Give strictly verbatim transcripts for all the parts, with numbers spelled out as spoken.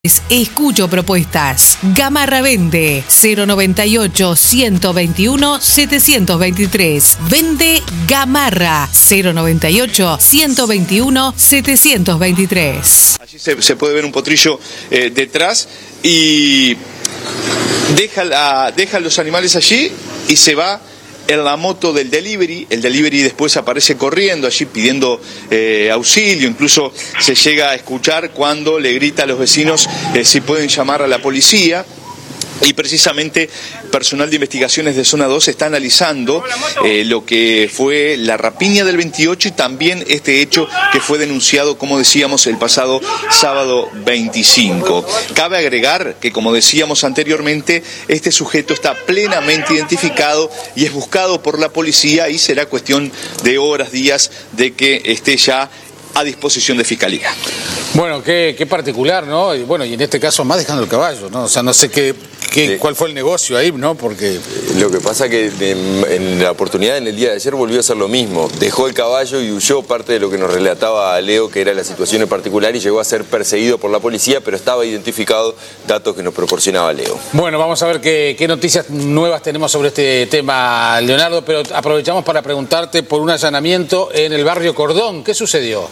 Escucho propuestas. Gamarra vende cero noventa y ocho, ciento veintiuno, setecientos veintitrés. Vende Gamarra cero noventa y ocho, ciento veintiuno, setecientos veintitrés. Allí se, se puede ver un potrillo eh, detrás y deja, la, deja los animales allí y se va en la moto del delivery. El delivery después aparece corriendo allí pidiendo eh, auxilio, incluso se llega a escuchar cuando le grita a los vecinos eh, si pueden llamar a la policía. Y precisamente personal de investigaciones de Zona dos está analizando eh, lo que fue la rapiña del veintiocho y también este hecho que fue denunciado, como decíamos, el pasado sábado veinticinco. Cabe agregar que, como decíamos anteriormente, este sujeto está plenamente identificado y es buscado por la policía y será cuestión de horas, días, de que esté ya a disposición de Fiscalía. Bueno, qué, qué particular, ¿no? Y bueno, y en este caso más dejando el caballo, ¿no? O sea, no sé qué, qué sí. cuál fue el negocio ahí, ¿no? Porque lo que pasa que en, en la oportunidad en el día de ayer volvió a hacer lo mismo. Dejó el caballo y huyó, parte de lo que nos relataba Leo, que era la situación en particular, y llegó a ser perseguido por la policía, pero estaba identificado, datos que nos proporcionaba Leo. Bueno, vamos a ver qué, qué noticias nuevas tenemos sobre este tema, Leonardo, pero aprovechamos para preguntarte por un allanamiento en el barrio Cordón. ¿Qué sucedió?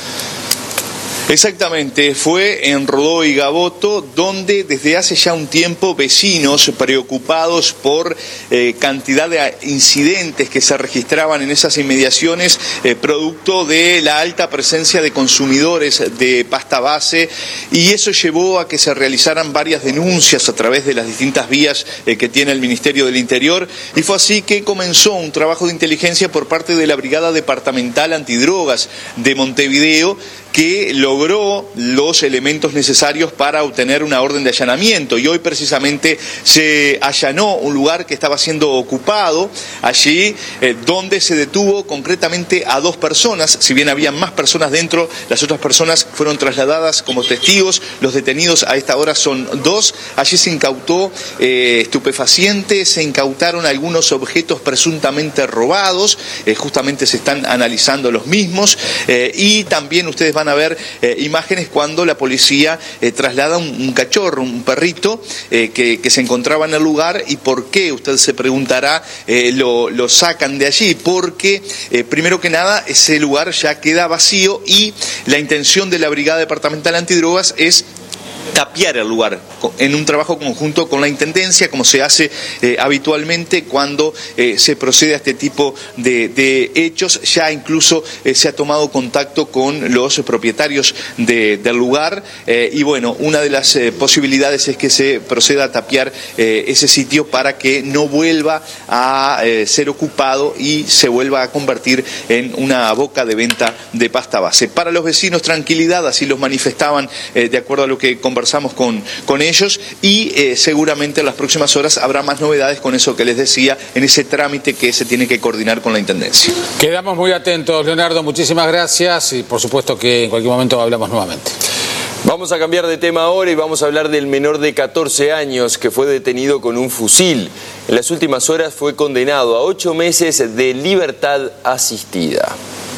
Exactamente, fue en Rodó y Gaboto, donde desde hace ya un tiempo vecinos preocupados por eh, cantidad de incidentes que se registraban en esas inmediaciones, eh, producto de la alta presencia de consumidores de pasta base, y eso llevó a que se realizaran varias denuncias a través de las distintas vías eh, que tiene el Ministerio del Interior, y fue así que comenzó un trabajo de inteligencia por parte de la Brigada Departamental Antidrogas de Montevideo, que logró los elementos necesarios para obtener una orden de allanamiento, y hoy precisamente se allanó un lugar que estaba siendo ocupado allí, eh, donde se detuvo concretamente a dos personas. Si bien había más personas dentro, las otras personas fueron trasladadas como testigos. Los detenidos a esta hora son dos. Allí se incautó eh, estupefacientes, se incautaron algunos objetos presuntamente robados, eh, justamente se están analizando los mismos, eh, y también ustedes van a ver eh, imágenes cuando la policía eh, traslada un, un cachorro, un perrito eh, que, que se encontraba en el lugar. ¿Y por qué? Usted se preguntará, eh, lo, lo sacan de allí, porque eh, primero que nada ese lugar ya queda vacío y la intención de la Brigada Departamental Antidrogas es tapiar el lugar en un trabajo conjunto con la Intendencia, como se hace eh, habitualmente cuando eh, se procede a este tipo de, de hechos. Ya incluso eh, se ha tomado contacto con los propietarios de, del lugar eh, y bueno, una de las eh, posibilidades es que se proceda a tapiar eh, ese sitio para que no vuelva a eh, ser ocupado y se vuelva a convertir en una boca de venta de pasta base. Para los vecinos, tranquilidad, así los manifestaban eh, de acuerdo a lo que conversamos Conversamos con, con ellos, y eh, seguramente en las próximas horas habrá más novedades con eso que les decía, en ese trámite que se tiene que coordinar con la Intendencia. Quedamos muy atentos, Leonardo, muchísimas gracias, y por supuesto que en cualquier momento hablamos nuevamente. Vamos a cambiar de tema ahora y vamos a hablar del menor de catorce años que fue detenido con un fusil. En las últimas horas fue condenado a ocho meses de libertad asistida.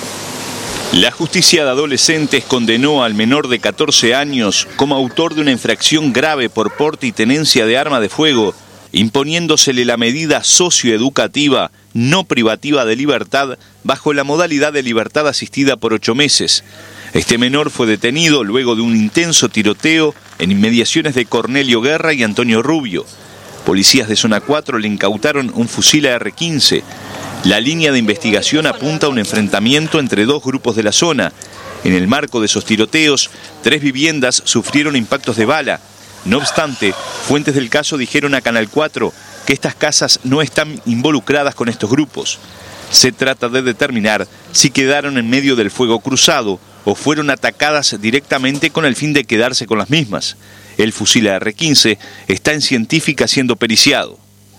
La justicia de adolescentes condenó al menor de catorce años como autor de una infracción grave por porte y tenencia de arma de fuego, imponiéndosele la medida socioeducativa no privativa de libertad bajo la modalidad de libertad asistida por ocho meses. Este menor fue detenido luego de un intenso tiroteo en inmediaciones de Cornelio Guerra y Antonio Rubio. Policías de Zona cuatro le incautaron un fusil A R quince. La línea de investigación apunta a un enfrentamiento entre dos grupos de la zona. En el marco de esos tiroteos, tres viviendas sufrieron impactos de bala. No obstante, fuentes del caso dijeron a Canal cuatro que estas casas no están involucradas con estos grupos. Se trata de determinar si quedaron en medio del fuego cruzado o fueron atacadas directamente con el fin de quedarse con las mismas. El fusil A R quince está en científica siendo periciado.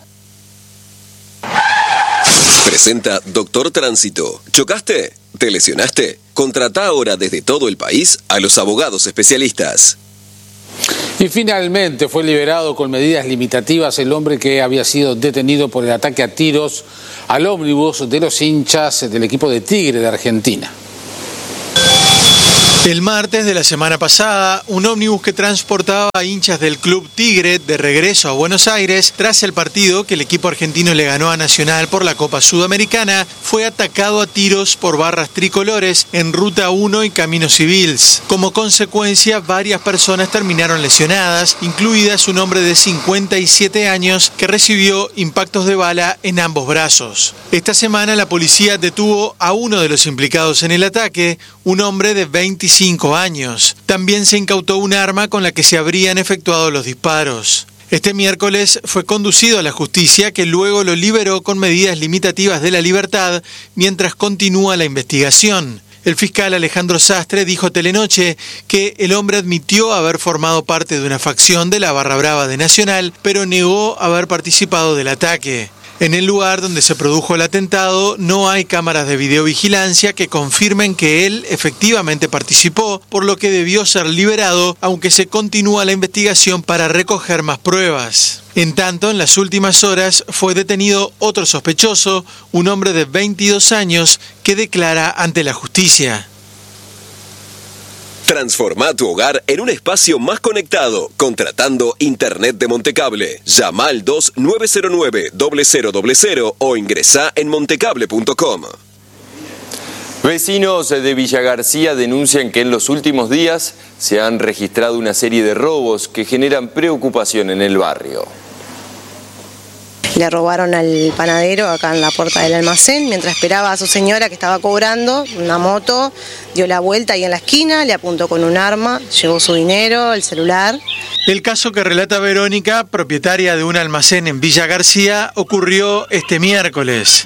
Presenta Doctor Tránsito. ¿Chocaste? ¿Te lesionaste? Contratá ahora desde todo el país a los abogados especialistas. Y finalmente fue liberado con medidas limitativas el hombre que había sido detenido por el ataque a tiros al ómnibus de los hinchas del equipo de Tigre de Argentina. El martes de la semana pasada, un ómnibus que transportaba a hinchas del Club Tigre de regreso a Buenos Aires tras el partido que el equipo argentino le ganó a Nacional por la Copa Sudamericana fue atacado a tiros por barras tricolores en Ruta uno y Caminos Civils. Como consecuencia, varias personas terminaron lesionadas, incluidas un hombre de cincuenta y siete años que recibió impactos de bala en ambos brazos. Esta semana la policía detuvo a uno de los implicados en el ataque, un hombre de veinticinco años. También se incautó un arma con la que se habrían efectuado los disparos. Este miércoles fue conducido a la justicia, que luego lo liberó con medidas limitativas de la libertad mientras continúa la investigación. El fiscal Alejandro Sastre dijo a Telenoche que el hombre admitió haber formado parte de una facción de la Barra Brava de Nacional, pero negó haber participado del ataque. En el lugar donde se produjo el atentado no hay cámaras de videovigilancia que confirmen que él efectivamente participó, por lo que debió ser liberado, aunque se continúa la investigación para recoger más pruebas. En tanto, en las últimas horas fue detenido otro sospechoso, un hombre de veintidós años, que declara ante la justicia. Transforma tu hogar en un espacio más conectado, contratando Internet de Montecable. Llama al dos nueve cero nueve, cero cero cero cero o ingresa en montecable punto com. Vecinos de Villa García denuncian que en los últimos días se han registrado una serie de robos que generan preocupación en el barrio. Le robaron al panadero acá en la puerta del almacén mientras esperaba a su señora que estaba cobrando una moto, dio la vuelta ahí en la esquina, le apuntó con un arma, llevó su dinero, el celular. El caso que relata Verónica, propietaria de un almacén en Villa García, ocurrió este miércoles.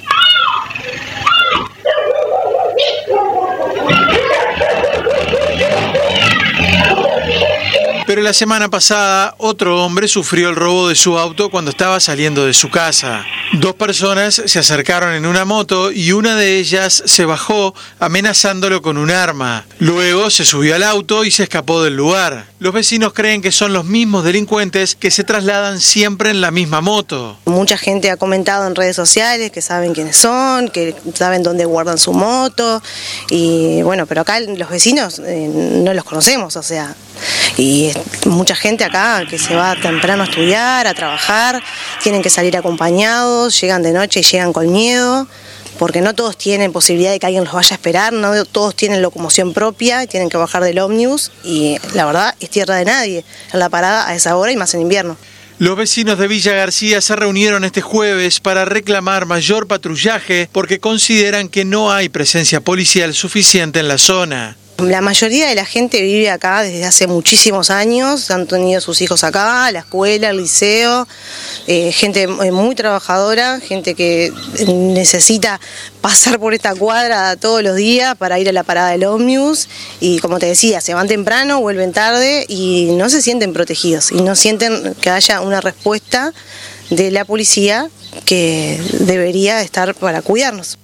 Pero la semana pasada, otro hombre sufrió el robo de su auto cuando estaba saliendo de su casa. Dos personas se acercaron en una moto y una de ellas se bajó amenazándolo con un arma. Luego se subió al auto y se escapó del lugar. Los vecinos creen que son los mismos delincuentes que se trasladan siempre en la misma moto. Mucha gente ha comentado en redes sociales que saben quiénes son, que saben dónde guardan su moto. Y bueno, pero acá los vecinos eh, no los conocemos, o sea... Y mucha gente acá que se va temprano a estudiar, a trabajar, tienen que salir acompañados, llegan de noche y llegan con miedo, porque no todos tienen posibilidad de que alguien los vaya a esperar, no todos tienen locomoción propia, tienen que bajar del ómnibus y la verdad es tierra de nadie en la parada a esa hora y más en invierno. Los vecinos de Villa García se reunieron este jueves para reclamar mayor patrullaje porque consideran que no hay presencia policial suficiente en la zona. La mayoría de la gente vive acá desde hace muchísimos años, han tenido sus hijos acá, la escuela, el liceo, eh, gente muy trabajadora, gente que necesita pasar por esta cuadra todos los días para ir a la parada del ómnibus y como te decía, se van temprano, vuelven tarde y no se sienten protegidos y no sienten que haya una respuesta de la policía que debería estar para cuidarnos.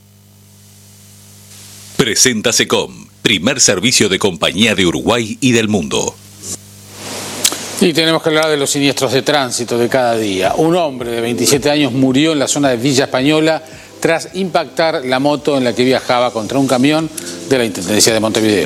Presenta SECOM, primer servicio de compañía de Uruguay y del mundo. Y tenemos que hablar de los siniestros de tránsito de cada día. Un hombre de veintisiete años murió en la zona de Villa Española tras impactar la moto en la que viajaba contra un camión de la Intendencia de Montevideo.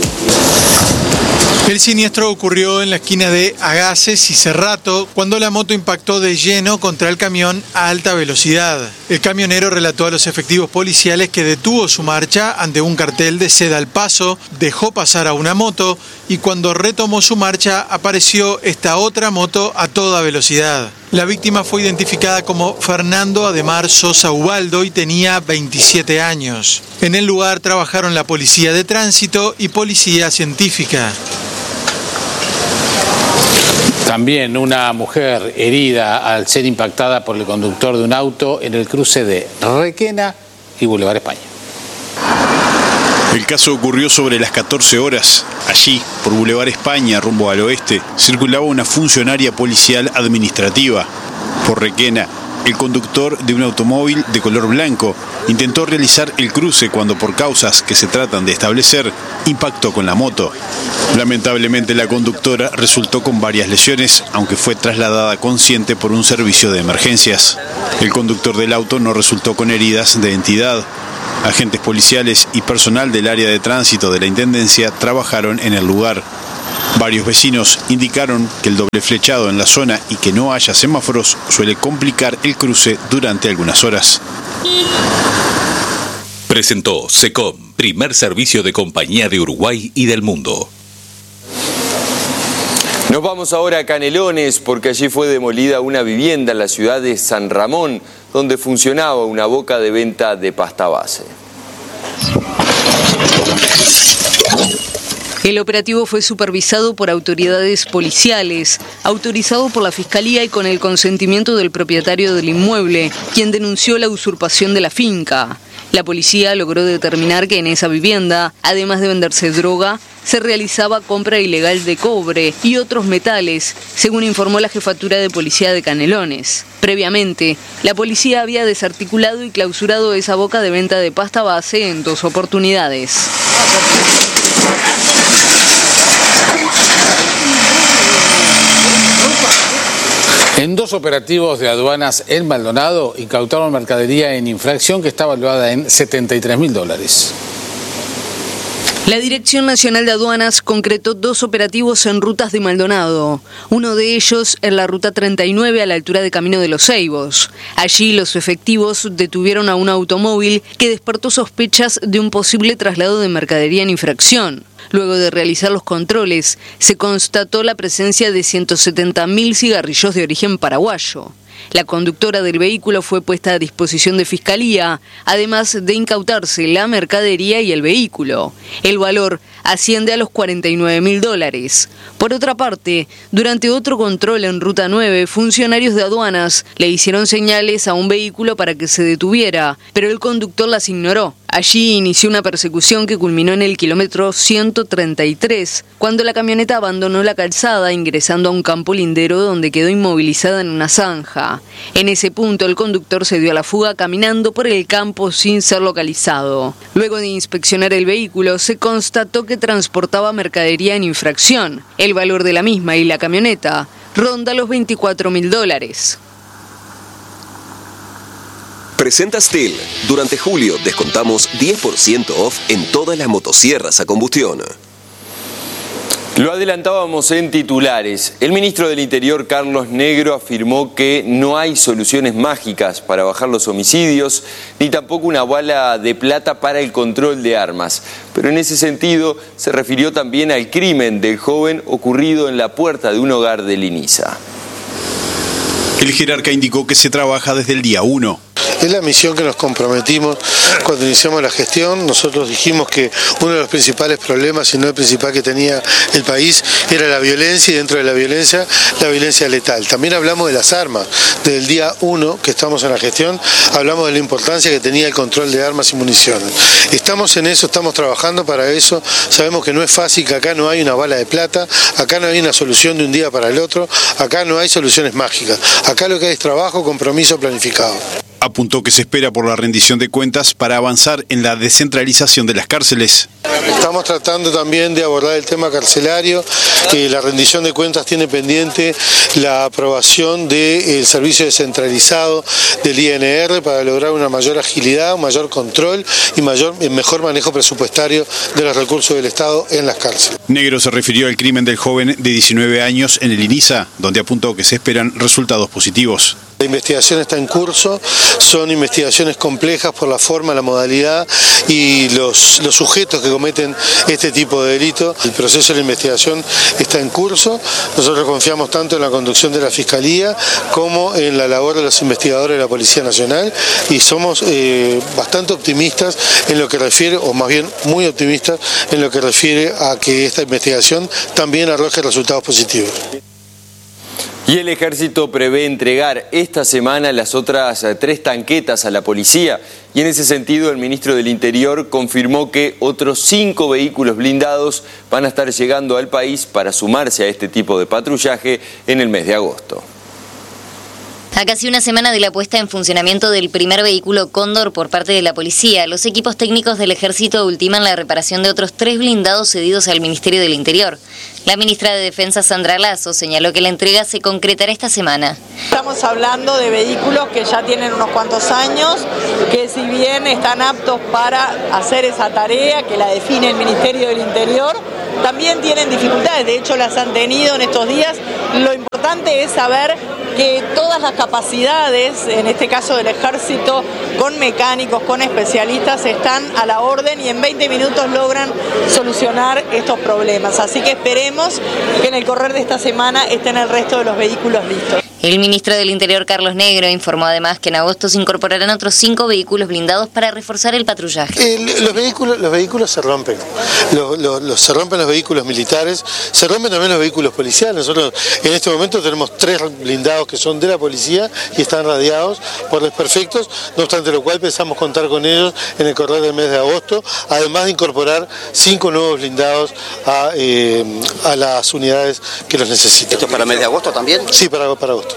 El siniestro ocurrió en la esquina de Agaces y Cerrato cuando la moto impactó de lleno contra el camión a alta velocidad. El camionero relató a los efectivos policiales que detuvo su marcha ante un cartel de ceda al paso, dejó pasar a una moto y cuando retomó su marcha apareció esta otra moto a toda velocidad. La víctima fue identificada como Fernando Ademar Sosa Ubaldo y tenía veintisiete años. En el lugar trabajaron la policía de tránsito y policía científica. También una mujer herida al ser impactada por el conductor de un auto en el cruce de Requena y Boulevard España. El caso ocurrió sobre las catorce horas. Allí, por Boulevard España, rumbo al oeste, circulaba una funcionaria policial administrativa. Por Requena, el conductor de un automóvil de color blanco intentó realizar el cruce cuando, por causas que se tratan de establecer, impactó con la moto. Lamentablemente, la conductora resultó con varias lesiones, aunque fue trasladada consciente por un servicio de emergencias. El conductor del auto no resultó con heridas de entidad. Agentes policiales y personal del área de tránsito de la Intendencia trabajaron en el lugar. Varios vecinos indicaron que el doble flechado en la zona y que no haya semáforos suele complicar el cruce durante algunas horas. Presentó SECOM, primer servicio de compañía de Uruguay y del mundo. Nos vamos ahora a Canelones porque allí fue demolida una vivienda en la ciudad de San Ramón donde funcionaba una boca de venta de pasta base. El operativo fue supervisado por autoridades policiales, autorizado por la Fiscalía y con el consentimiento del propietario del inmueble, quien denunció la usurpación de la finca. La policía logró determinar que en esa vivienda, además de venderse droga, se realizaba compra ilegal de cobre y otros metales, según informó la Jefatura de Policía de Canelones. Previamente, la policía había desarticulado y clausurado esa boca de venta de pasta base en dos oportunidades. En dos operativos de aduanas en Maldonado incautaron mercadería en infracción que está valuada en setenta y tres mil dólares. La Dirección Nacional de Aduanas concretó dos operativos en rutas de Maldonado, uno de ellos en la ruta treinta y nueve a la altura de Camino de los Ceibos. Allí los efectivos detuvieron a un automóvil que despertó sospechas de un posible traslado de mercadería en infracción. Luego de realizar los controles, se constató la presencia de ciento setenta mil cigarrillos de origen paraguayo. La conductora del vehículo fue puesta a disposición de Fiscalía, además de incautarse la mercadería y el vehículo. El valor asciende a los cuarenta y nueve mil dólares. Por otra parte, durante otro control en Ruta nueve, funcionarios de aduanas le hicieron señales a un vehículo para que se detuviera, pero el conductor las ignoró. Allí inició una persecución que culminó en el kilómetro ciento treinta y tres, cuando la camioneta abandonó la calzada ingresando a un campo lindero donde quedó inmovilizada en una zanja. En ese punto el conductor se dio a la fuga caminando por el campo sin ser localizado. Luego de inspeccionar el vehículo se constató que transportaba mercadería en infracción. El valor de la misma y la camioneta ronda los veinticuatro mil dólares. Presenta Stihl. Durante julio descontamos diez por ciento off en todas las motosierras a combustión. Lo adelantábamos en titulares. El ministro del Interior, Carlos Negro, afirmó que no hay soluciones mágicas para bajar los homicidios, ni tampoco una bala de plata para el control de armas. Pero en ese sentido se refirió también al crimen del joven ocurrido en la puerta de un hogar de Liniza. El jerarca indicó que se trabaja desde el día uno. Es la misión que nos comprometimos cuando iniciamos la gestión. Nosotros dijimos que uno de los principales problemas, si no el principal que tenía el país, era la violencia, y dentro de la violencia, la violencia letal. También hablamos de las armas. Desde el día uno que estamos en la gestión, hablamos de la importancia que tenía el control de armas y municiones. Estamos en eso, estamos trabajando para eso. Sabemos que no es fácil, que acá no hay una bala de plata, acá no hay una solución de un día para el otro, acá no hay soluciones mágicas. Acá lo que hay es trabajo, compromiso, planificado. Apuntó que se espera por la rendición de cuentas para avanzar en la descentralización de las cárceles. Estamos tratando también de abordar el tema carcelario. Eh, la rendición de cuentas tiene pendiente la aprobación del servicio descentralizado del I N R para lograr una mayor agilidad, un mayor control y mayor, mejor manejo presupuestario de los recursos del Estado en las cárceles. Negro se refirió al crimen del joven de diecinueve años en el Liniza, donde apuntó que se esperan resultados positivos. La investigación está en curso, son investigaciones complejas por la forma, la modalidad y los, los sujetos que cometen este tipo de delito. El proceso de la investigación está en curso, nosotros confiamos tanto en la conducción de la Fiscalía como en la labor de los investigadores de la Policía Nacional y somos eh, bastante optimistas en lo que refiere, o más bien muy optimistas en lo que refiere a que esta investigación también arroje resultados positivos. Y el Ejército prevé entregar esta semana las otras tres tanquetas a la policía. Y en ese sentido, el ministro del Interior confirmó que otros cinco vehículos blindados van a estar llegando al país para sumarse a este tipo de patrullaje en el mes de agosto. A casi una semana de la puesta en funcionamiento del primer vehículo Cóndor por parte de la policía, los equipos técnicos del Ejército ultiman la reparación de otros tres blindados cedidos al Ministerio del Interior. La ministra de Defensa, Sandra Lasso, señaló que la entrega se concretará esta semana. Estamos hablando de vehículos que ya tienen unos cuantos años, que si bien están aptos para hacer esa tarea que la define el Ministerio del Interior, también tienen dificultades, de hecho las han tenido en estos días. Lo importante es saber que todas las capacidades, en este caso del Ejército, con mecánicos, con especialistas, están a la orden y en veinte minutos logran solucionar estos problemas. Así que esperemos que en el correr de esta semana estén el resto de los vehículos listos. El ministro del Interior, Carlos Negro, informó además que en agosto se incorporarán otros cinco vehículos blindados para reforzar el patrullaje. Eh, los, vehículos, los vehículos se rompen, los, los, los, se rompen los vehículos militares, se rompen también los vehículos policiales. Nosotros en este momento tenemos tres blindados que son de la policía y están radiados por desperfectos, no obstante lo cual pensamos contar con ellos en el correr del mes de agosto, además de incorporar cinco nuevos blindados a, eh, a las unidades que los necesitan. ¿Esto es para el mes de agosto también? Sí, para, para agosto.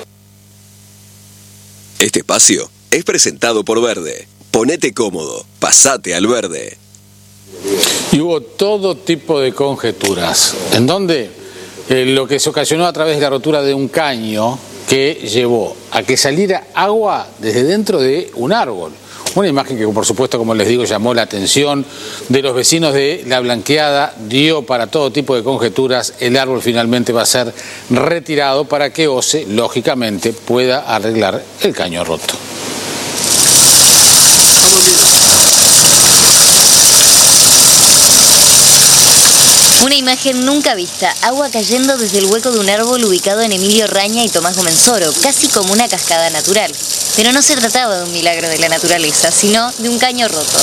Este espacio es presentado por Verde. Ponete cómodo, pasate al Verde. Y hubo todo tipo de conjeturas. ¿En dónde? Eh, lo que se ocasionó a través de la rotura de un caño que llevó a que saliera agua desde dentro de un árbol. Una imagen que, por supuesto, como les digo, llamó la atención de los vecinos de La Blanqueada, dio para todo tipo de conjeturas. El árbol finalmente va a ser retirado para que OCE, lógicamente, pueda arreglar el caño roto. Una imagen nunca vista, agua cayendo desde el hueco de un árbol ubicado en Emilio Raña y Tomás Gomenzoro, casi como una cascada natural. Pero no se trataba de un milagro de la naturaleza, sino de un caño roto.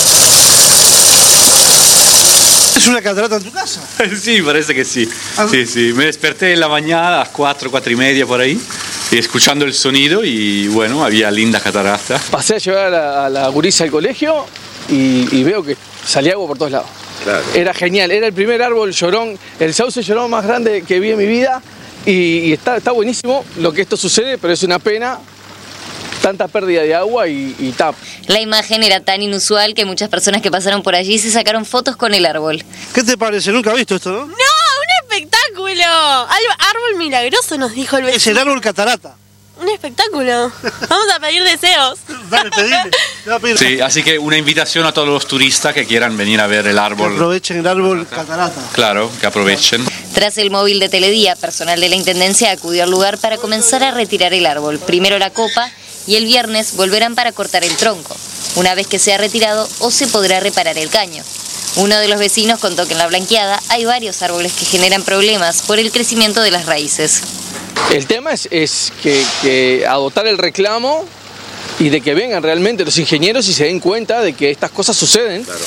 ¿Es una catarata en tu casa? Sí, parece que sí. Sí, sí. Me desperté en la mañana a las cuatro, cuatro y media por ahí, y escuchando el sonido y bueno, había linda catarata. Pasé a llevar a la, a la gurisa al colegio y, y veo que salía agua por todos lados. Claro. Era genial, era el primer árbol llorón, el sauce llorón más grande que vi en mi vida y, y está, está buenísimo lo que esto sucede, pero es una pena tanta pérdida de agua y, y tap. La imagen era tan inusual que muchas personas que pasaron por allí se sacaron fotos con el árbol. ¿Qué te parece? Nunca he visto esto, ¿no? ¡No! ¡Un espectáculo! Árbol milagroso, nos dijo el vecino. Es el árbol catarata. Un espectáculo. Vamos a pedir deseos. Dale, pedile. Sí, así que una invitación a todos los turistas que quieran venir a ver el árbol. Que aprovechen el árbol catarata. Claro, que aprovechen. Tras el móvil de Teledía, personal de la Intendencia acudió al lugar para comenzar a retirar el árbol. Primero la copa y el viernes volverán para cortar el tronco. Una vez que sea retirado, o se podrá reparar el caño. Uno de los vecinos contó que en La Blanqueada hay varios árboles que generan problemas por el crecimiento de las raíces. El tema es, es que, que adoptar el reclamo y de que vengan realmente los ingenieros y se den cuenta de que estas cosas suceden. Claro.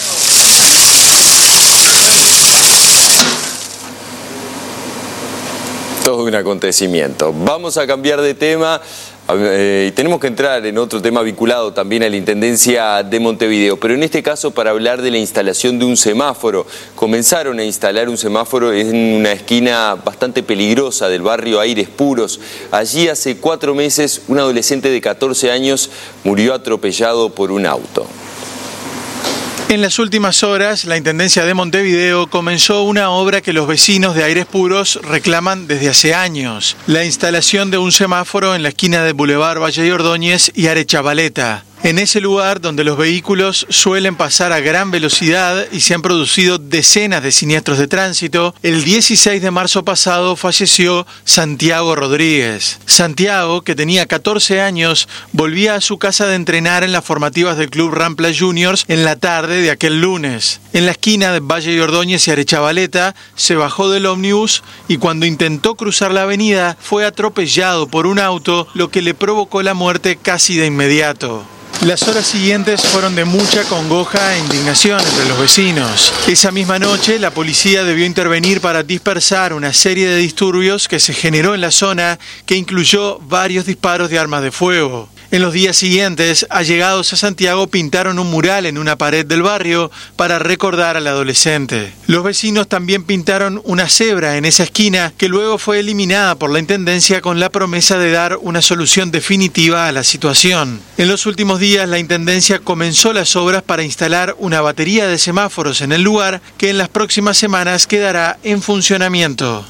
Todo un acontecimiento. Vamos a cambiar de tema. Eh, y tenemos que entrar en otro tema vinculado también a la Intendencia de Montevideo, pero en este caso para hablar de la instalación de un semáforo. Comenzaron a instalar un semáforo en una esquina bastante peligrosa del barrio Aires Puros. Allí hace cuatro meses un adolescente de catorce años murió atropellado por un auto. En las últimas horas, la Intendencia de Montevideo comenzó una obra que los vecinos de Aires Puros reclaman desde hace años: la instalación de un semáforo en la esquina de Boulevard Valle y Ordóñez y Arechavaleta. En ese lugar donde los vehículos suelen pasar a gran velocidad y se han producido decenas de siniestros de tránsito, el dieciséis de marzo pasado falleció Santiago Rodríguez. Santiago, que tenía catorce años, volvía a su casa de entrenar en las formativas del Club Rampla Juniors en la tarde de aquel lunes. En la esquina de Valle y Ordóñez y Arechavaleta se bajó del ómnibus y cuando intentó cruzar la avenida fue atropellado por un auto, lo que le provocó la muerte casi de inmediato. Las horas siguientes fueron de mucha congoja e indignación entre los vecinos. Esa misma noche, la policía debió intervenir para dispersar una serie de disturbios que se generó en la zona, que incluyó varios disparos de armas de fuego. En los días siguientes, allegados a Santiago pintaron un mural en una pared del barrio para recordar al adolescente. Los vecinos también pintaron una cebra en esa esquina que luego fue eliminada por la Intendencia con la promesa de dar una solución definitiva a la situación. En los últimos días, la Intendencia comenzó las obras para instalar una batería de semáforos en el lugar que en las próximas semanas quedará en funcionamiento.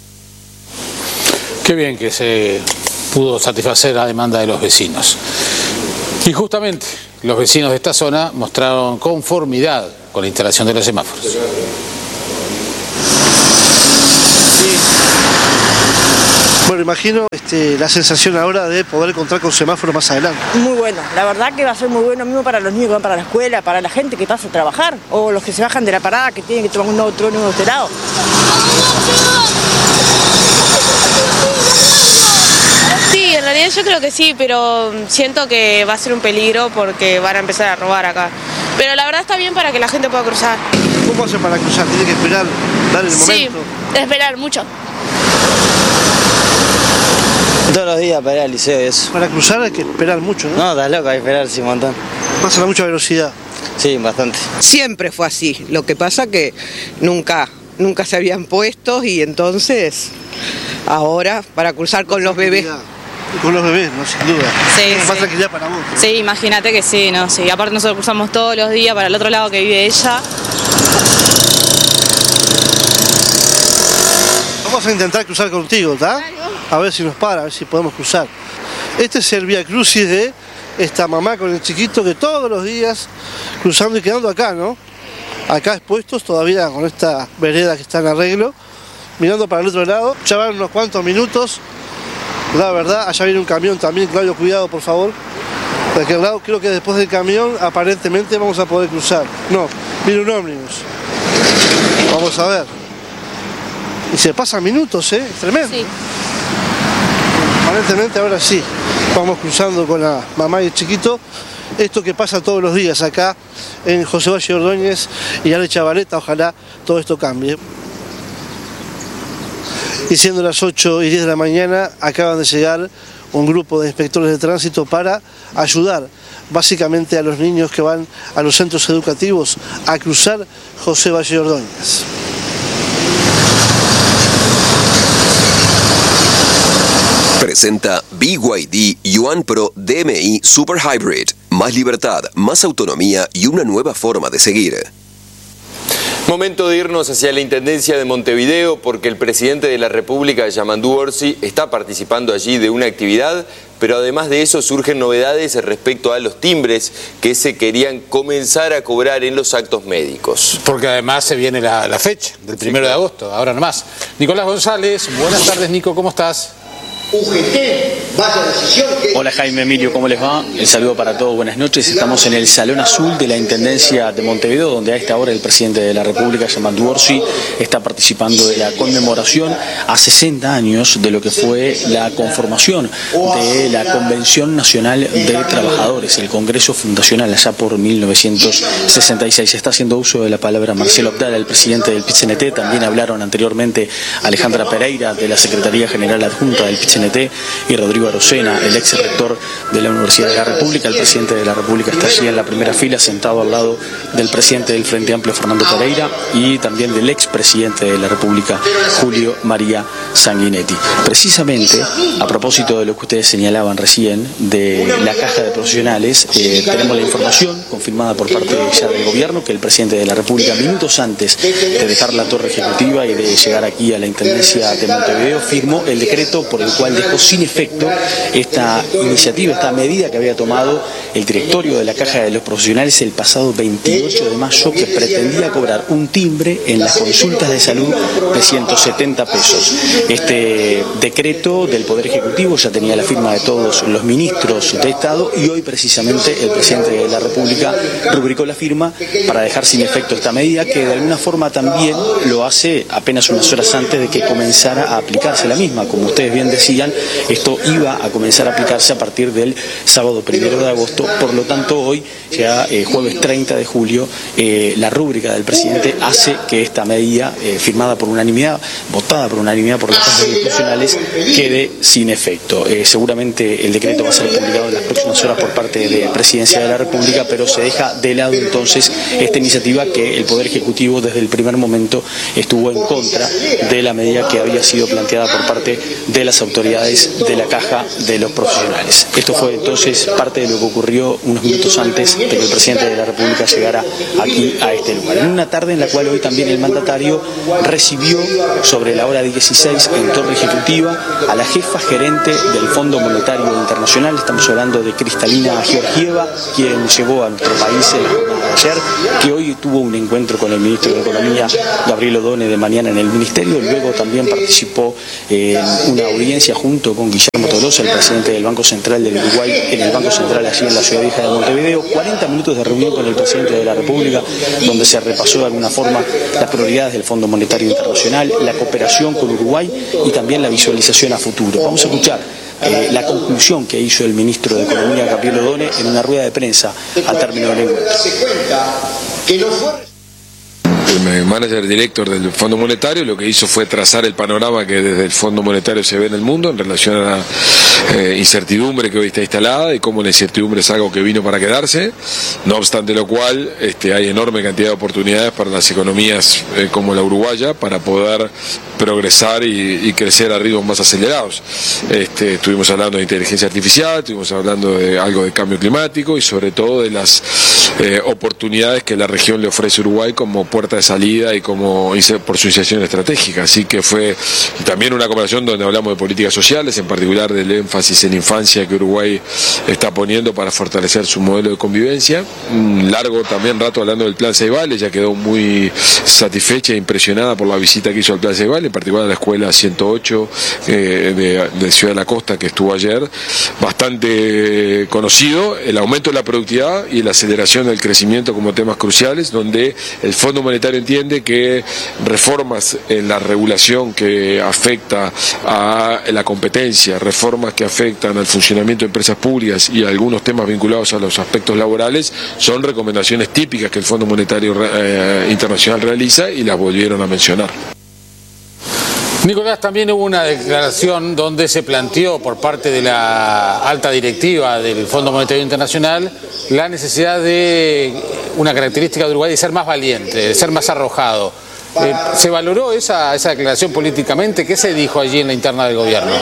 Qué bien que se pudo satisfacer la demanda de los vecinos. Y justamente los vecinos de esta zona mostraron conformidad con la instalación de los semáforos. Sí. Bueno, imagino este, la sensación ahora de poder contar con semáforos más adelante. Muy bueno, la verdad que va a ser muy bueno mismo para los niños que van para la escuela, para la gente que pasa a trabajar, o los que se bajan de la parada que tienen que tomar un nuevo trono de este lado. Sí, en realidad yo creo que sí, pero siento que va a ser un peligro porque van a empezar a robar acá. Pero la verdad está bien para que la gente pueda cruzar. ¿Cómo hace para cruzar? ¿Tiene que esperar, dar el momento? Sí, esperar mucho. Todos los días para ir al liceo eso. Para cruzar hay que esperar mucho, ¿no? No, estás loco, hay que esperar sí, un montón. Pasa a mucha velocidad. Sí, bastante. Siempre fue así, lo que pasa que nunca, nunca se habían puesto y entonces ahora para cruzar con los bebés. Y con los bebés, no, sin duda. Sí, Más sí. tranquilidad para vos. ¿no? Sí, imagínate que sí, ¿no? Sí, aparte nosotros cruzamos todos los días para el otro lado que vive ella. Vamos a intentar cruzar contigo, ¿está? A ver si nos para, a ver si podemos cruzar. Este es el Vía Crucis de esta mamá con el chiquito que todos los días cruzando y quedando acá, ¿no? Acá expuestos todavía con esta vereda que está en arreglo, mirando para el otro lado. Ya van unos cuantos minutos. La verdad, allá viene un camión también, Claudio, cuidado por favor. De aquel lado, creo que después del camión aparentemente vamos a poder cruzar. No, viene un ómnibus. Vamos a ver. Y se pasan minutos, ¿eh? Es tremendo. Sí. Aparentemente ahora sí, vamos cruzando con la mamá y el chiquito. Esto que pasa todos los días acá en José Valle Ordóñez y Ale Chavaleta, ojalá todo esto cambie. Y siendo las ocho y diez de la mañana, acaban de llegar un grupo de inspectores de tránsito para ayudar básicamente a los niños que van a los centros educativos a cruzar José Valle Ordóñez. Presenta B Y D Yuan Pro D M I Super Hybrid. Más libertad, más autonomía y una nueva forma de seguir. Momento de irnos hacia la Intendencia de Montevideo porque el presidente de la República, Yamandú Orsi, está participando allí de una actividad, pero además de eso surgen novedades respecto a los timbres que se querían comenzar a cobrar en los actos médicos. Porque además se viene la, la fecha del primero de agosto, ahora nomás. Nicolás González, buenas tardes Nico, ¿cómo estás? U G T, vaya decisión que... Hola Jaime, Emilio, ¿cómo les va? El saludo para todos, buenas noches. Estamos en el Salón Azul de la Intendencia de Montevideo, donde a esta hora el presidente de la República, Yamandú Orsi, está participando de la conmemoración a sesenta años de lo que fue la conformación de la Convención Nacional de Trabajadores, el Congreso Fundacional, allá por mil novecientos sesenta y seis. Está haciendo uso de la palabra Marcelo Abdala, el presidente del P I C N T. También hablaron anteriormente Alejandra Pereira, de la Secretaría General Adjunta del P I C N T, y Rodrigo Arocena, el ex rector de la Universidad de la República. El presidente de la República está allí en la primera fila, sentado al lado del presidente del Frente Amplio, Fernando Pereira, y también del ex presidente de la República, Julio María Sanguinetti. Precisamente, a propósito de lo que ustedes señalaban recién, de la caja de profesionales, eh, tenemos la información confirmada por parte ya del gobierno que el presidente de la República, minutos antes de dejar la torre ejecutiva y de llegar aquí a la Intendencia de Montevideo, firmó el decreto por el cual dejó sin efecto esta iniciativa, esta medida que había tomado el directorio de la Caja de los Profesionales el pasado veintiocho de mayo, que pretendía cobrar un timbre en las consultas de salud de ciento setenta pesos. Este decreto del Poder Ejecutivo ya tenía la firma de todos los ministros de Estado y hoy precisamente el presidente de la República rubricó la firma para dejar sin efecto esta medida, que de alguna forma también lo hace apenas unas horas antes de que comenzara a aplicarse la misma. Como ustedes bien decían, esto iba iba a comenzar a aplicarse a partir del sábado primero de agosto. Por lo tanto, hoy, ya eh, jueves treinta de julio, eh, la rúbrica del presidente hace que esta medida, eh, firmada por unanimidad, votada por unanimidad por las casas institucionales, quede sin efecto. Eh, seguramente el decreto va a ser publicado en las próximas horas por parte de la Presidencia de la República, pero se deja de lado entonces esta iniciativa que el Poder Ejecutivo desde el primer momento estuvo en contra de la medida que había sido planteada por parte de las autoridades de la Caja de los Profesionales. Esto fue entonces parte de lo que ocurrió unos minutos antes de que el presidente de la República llegara aquí a este lugar. En una tarde en la cual hoy también el mandatario recibió sobre la hora dieciséis en Torre Ejecutiva a la jefa gerente del Fondo Monetario Internacional. Estamos hablando de Cristalina Georgieva, quien llegó a nuestro país en la jornada de ayer, que hoy tuvo un encuentro con el ministro de Economía, Gabriel Odone, de mañana en el Ministerio. Luego también participó en una audiencia junto con Guillermo Tolosa, el presidente del Banco Central del Uruguay, en el Banco Central allí en la Ciudad Vieja de Montevideo. cuarenta minutos de reunión con el presidente de la República, donde se repasó de alguna forma las prioridades del Fondo Monetario Internacional, la cooperación con Uruguay y también la visualización a futuro. Vamos a escuchar eh, la conclusión que hizo el ministro de Economía, Gabriel Odone, en una rueda de prensa al término del encuentro. El manager director del Fondo Monetario lo que hizo fue trazar el panorama que desde el Fondo Monetario se ve en el mundo en relación a la eh, incertidumbre que hoy está instalada y cómo la incertidumbre es algo que vino para quedarse. No obstante lo cual, este, hay enorme cantidad de oportunidades para las economías eh, como la uruguaya para poder progresar y, y crecer a ritmos más acelerados. Este, estuvimos hablando de inteligencia artificial, estuvimos hablando de algo de cambio climático y sobre todo de las eh, oportunidades que la región le ofrece a Uruguay como puerta de salida y como por su inserción estratégica. Así que fue también una conversación donde hablamos de políticas sociales, en particular del énfasis en infancia que Uruguay está poniendo para fortalecer su modelo de convivencia. Un largo también rato hablando del Plan Ceibal. Ella quedó muy satisfecha e impresionada por la visita que hizo al Plan Ceibal, en particular a la escuela ciento ocho eh, de, de Ciudad de la Costa, que estuvo ayer. Bastante conocido el aumento de la productividad y la aceleración del crecimiento como temas cruciales, donde el Fondo Monetario entiende que reformas en la regulación que afecta a la competencia, reformas que afectan al funcionamiento de empresas públicas y algunos temas vinculados a los aspectos laborales son recomendaciones típicas que el Fondo Monetario eh, Internacional realiza y las volvieron a mencionar. Nicolás, también hubo una declaración donde se planteó por parte de la alta directiva del Fondo Monetario Internacional la necesidad de una característica de Uruguay de ser más valiente, de ser más arrojado. Eh, ¿Se valoró esa, esa declaración políticamente? ¿Qué se dijo allí en la interna del gobierno?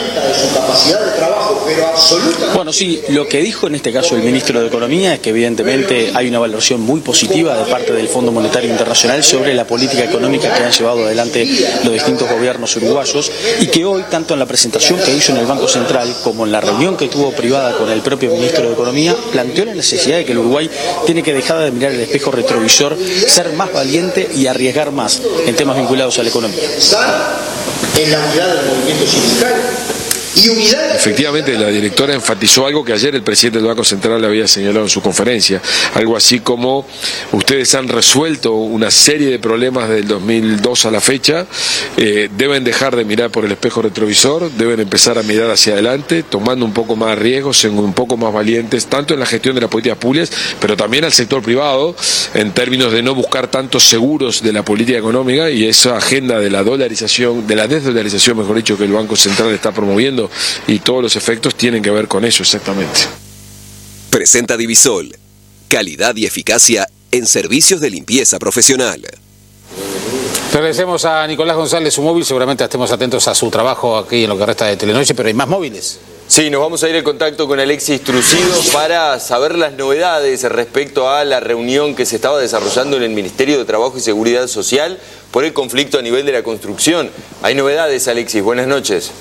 Bueno, sí, lo que dijo en este caso el ministro de Economía es que evidentemente hay una valoración muy positiva de parte del Fondo Monetario Internacional sobre la política económica que han llevado adelante los distintos gobiernos uruguayos y que hoy, tanto en la presentación que hizo en el Banco Central como en la reunión que tuvo privada con el propio ministro de Economía, planteó la necesidad de que el Uruguay tiene que dejar de mirar el espejo retrovisor, ser más valiente y arriesgar más en temas vinculados a la economía. En la unidad del movimiento sindical y unidad. Efectivamente, la directora enfatizó algo que ayer el presidente del Banco Central había señalado en su conferencia, algo así como: ustedes han resuelto una serie de problemas del dos mil dos a la fecha, eh, deben dejar de mirar por el espejo retrovisor, deben empezar a mirar hacia adelante, tomando un poco más de riesgos, siendo un poco más valientes, tanto en la gestión de las políticas públicas, pero también al sector privado, en términos de no buscar tantos seguros de la política económica, y esa agenda de la dolarización, de la desdolarización, mejor dicho, que el Banco Central está promoviendo, y todos los efectos tienen que ver con eso exactamente. Presenta Divisol, calidad y eficacia en servicios de limpieza profesional. Agradecemos a Nicolás González su móvil, seguramente estemos atentos a su trabajo aquí en lo que resta de Telenoche, pero hay más móviles. Sí, nos vamos a ir en contacto con Alexis Trucido para saber las novedades respecto a la reunión que se estaba desarrollando en el Ministerio de Trabajo y Seguridad Social por el conflicto a nivel de la construcción. Hay novedades, Alexis, buenas noches.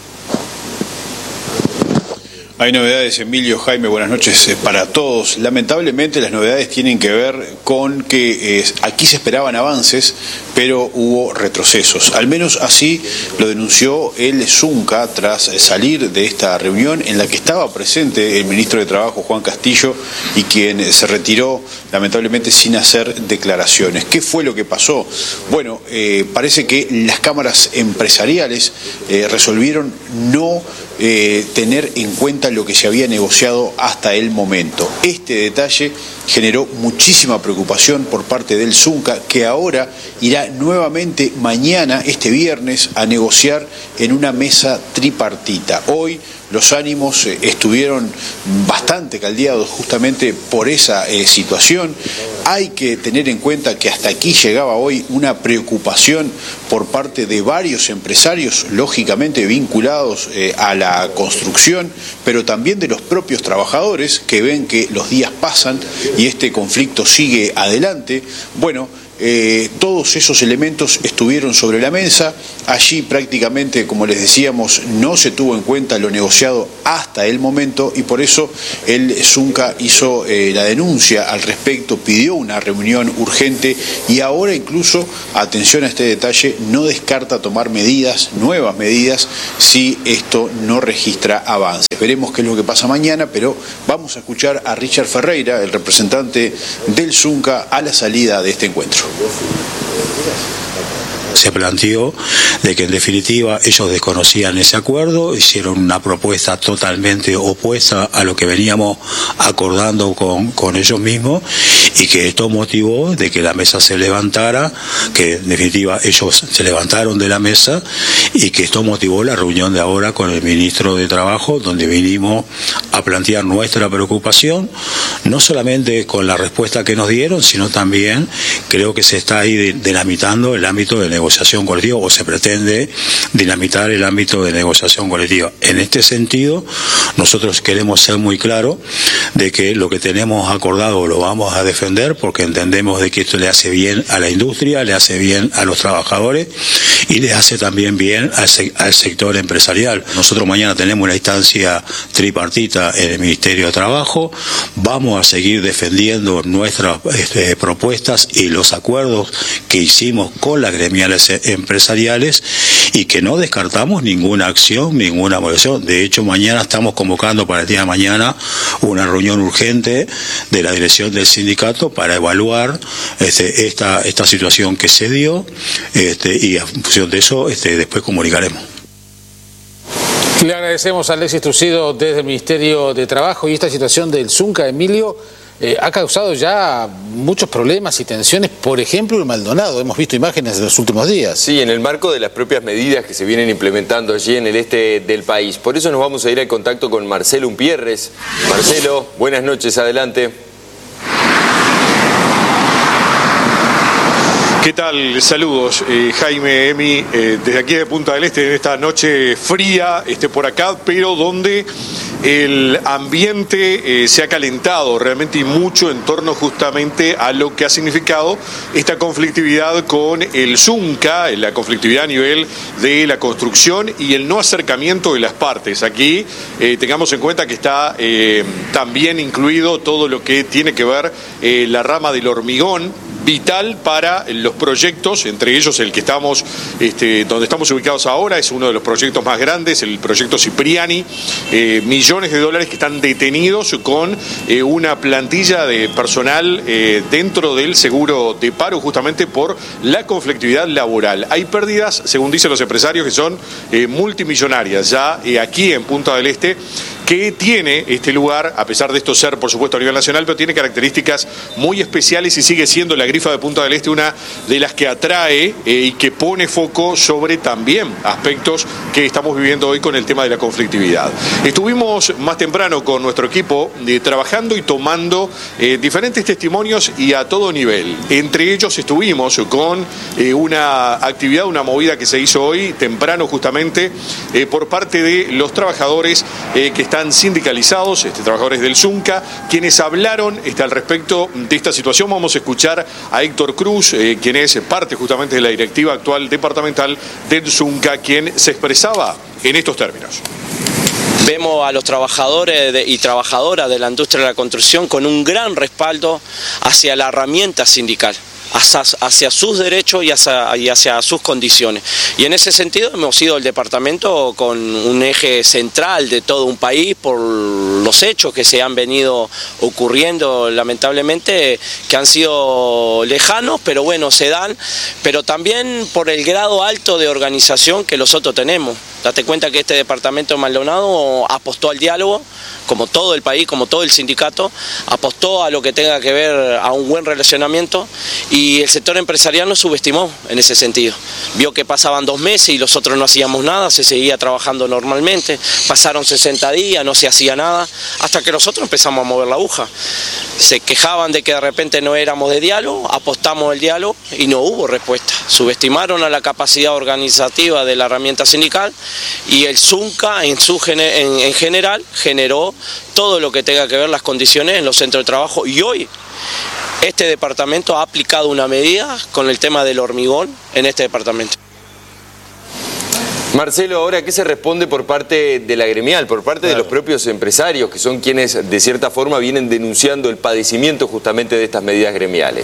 Hay novedades, Emilio, Jaime, buenas noches para todos. Lamentablemente las novedades tienen que ver con que eh, aquí se esperaban avances, pero hubo retrocesos. Al menos así lo denunció el Zunca tras salir de esta reunión en la que estaba presente el ministro de Trabajo, Juan Castillo, y quien se retiró lamentablemente sin hacer declaraciones. ¿Qué fue lo que pasó? Bueno, eh, parece que las cámaras empresariales eh, resolvieron no eh, tener en cuenta lo que se había negociado hasta el momento. Este detalle generó muchísima preocupación por parte del Zunca, que ahora irá nuevamente mañana, este viernes, a negociar en una mesa tripartita. Hoy los ánimos eh, estuvieron bastante caldeados justamente por esa eh, situación. Hay que tener en cuenta que hasta aquí llegaba hoy una preocupación por parte de varios empresarios, lógicamente vinculados eh, a la construcción, pero también de los propios trabajadores que ven que los días pasan y este conflicto sigue adelante. Bueno, Eh, todos esos elementos estuvieron sobre la mesa. Allí prácticamente, como les decíamos, no se tuvo en cuenta lo negociado hasta el momento y por eso el Zunca hizo eh, la denuncia al respecto, pidió una reunión urgente y ahora incluso, atención a este detalle, no descarta tomar medidas, nuevas medidas, si esto no registra avances. Veremos qué es lo que pasa mañana, pero vamos a escuchar a Richard Ferreira, el representante del Zunca, a la salida de este encuentro. Se planteó de que en definitiva ellos desconocían ese acuerdo, hicieron una propuesta totalmente opuesta a lo que veníamos acordando con, con ellos mismos y que esto motivó de que la mesa se levantara, que en definitiva ellos se levantaron de la mesa y que esto motivó la reunión de ahora con el ministro de Trabajo, donde vinimos a plantear nuestra preocupación, no solamente con la respuesta que nos dieron, sino también creo que se está ahí dinamitando el ámbito de negociación colectiva o se pretende dinamitar el ámbito de negociación colectiva. En este sentido, nosotros queremos ser muy claros de que lo que tenemos acordado lo vamos a defender porque entendemos de que esto le hace bien a la industria, le hace bien a los trabajadores y le hace también bien al, se al sector empresarial. Nosotros mañana tenemos una instancia tripartita en el Ministerio de Trabajo, vamos a seguir defendiendo nuestras este, propuestas y los acuerdos que hicimos con las gremiales empresariales y que no descartamos ninguna acción, ninguna movilización. De hecho, mañana estamos convocando para el día de mañana una reunión urgente de la dirección del sindicato para evaluar este, esta, esta situación que se dio este, y en función de eso este, después comunicaremos. Le agradecemos a Alexis Trucido desde el Ministerio de Trabajo y esta situación del Zunca, Emilio, eh, ha causado ya muchos problemas y tensiones, por ejemplo en Maldonado, hemos visto imágenes de los últimos días. Sí, en el marco de las propias medidas que se vienen implementando allí en el este del país. Por eso nos vamos a ir al contacto con Marcelo Umpierres. Marcelo, buenas noches, adelante. ¿Qué tal? Saludos, eh, Jaime, Emi, eh, desde aquí de Punta del Este, en esta noche fría este, por acá, pero donde el ambiente eh, se ha calentado realmente y mucho en torno justamente a lo que ha significado esta conflictividad con el Zunca, la conflictividad a nivel de la construcción y el no acercamiento de las partes. Aquí eh, tengamos en cuenta que está eh, también incluido todo lo que tiene que ver eh, la rama del hormigón, vital para los proyectos, entre ellos el que estamos, este, donde estamos ubicados ahora, es uno de los proyectos más grandes, el proyecto Cipriani, eh, millones de dólares que están detenidos con eh, una plantilla de personal eh, dentro del seguro de paro justamente por la conflictividad laboral. Hay pérdidas, según dicen los empresarios, que son eh, multimillonarias ya eh, aquí en Punta del Este, que tiene este lugar, a pesar de esto ser por supuesto a nivel nacional, pero tiene características muy especiales y sigue siendo la grifa de Punta del Este una de las que atrae eh, y que pone foco sobre también aspectos que estamos viviendo hoy con el tema de la conflictividad. Estuvimos más temprano con nuestro equipo eh, trabajando y tomando eh, diferentes testimonios y a todo nivel. Entre ellos estuvimos con eh, una actividad, una movida que se hizo hoy temprano justamente eh, por parte de los trabajadores eh, que están sindicalizados, este, trabajadores del Zunca, quienes hablaron este, al respecto de esta situación. Vamos a escuchar a Héctor Cruz, eh, quien es parte justamente de la directiva actual departamental del Zunca, quien se expresaba en estos términos. Vemos a los trabajadores de, y trabajadoras de la industria de la construcción con un gran respaldo hacia la herramienta sindical. hacia, hacia sus derechos y hacia, y hacia sus condiciones. Y en ese sentido hemos sido el departamento con un eje central de todo un país por los hechos que se han venido ocurriendo lamentablemente, que han sido lejanos, pero bueno, se dan, pero también por el grado alto de organización que nosotros tenemos. Date cuenta que este departamento de Maldonado apostó al diálogo, como todo el país, como todo el sindicato, apostó a lo que tenga que ver a un buen relacionamiento, y el sector empresarial nos subestimó en ese sentido. Vio que pasaban dos meses y nosotros no hacíamos nada, se seguía trabajando normalmente, pasaron sesenta días, no se hacía nada, hasta que nosotros empezamos a mover la aguja. Se quejaban de que de repente no éramos de diálogo, apostamos al diálogo y no hubo respuesta. Subestimaron a la capacidad organizativa de la herramienta sindical, y el ZUNCA en, su, en, en general generó todo lo que tenga que ver las condiciones en los centros de trabajo, y hoy este departamento ha aplicado una medida con el tema del hormigón en este departamento. Marcelo, ahora, ¿qué se responde por parte de la gremial, por parte claro. de los propios empresarios, que son quienes de cierta forma vienen denunciando el padecimiento justamente de estas medidas gremiales?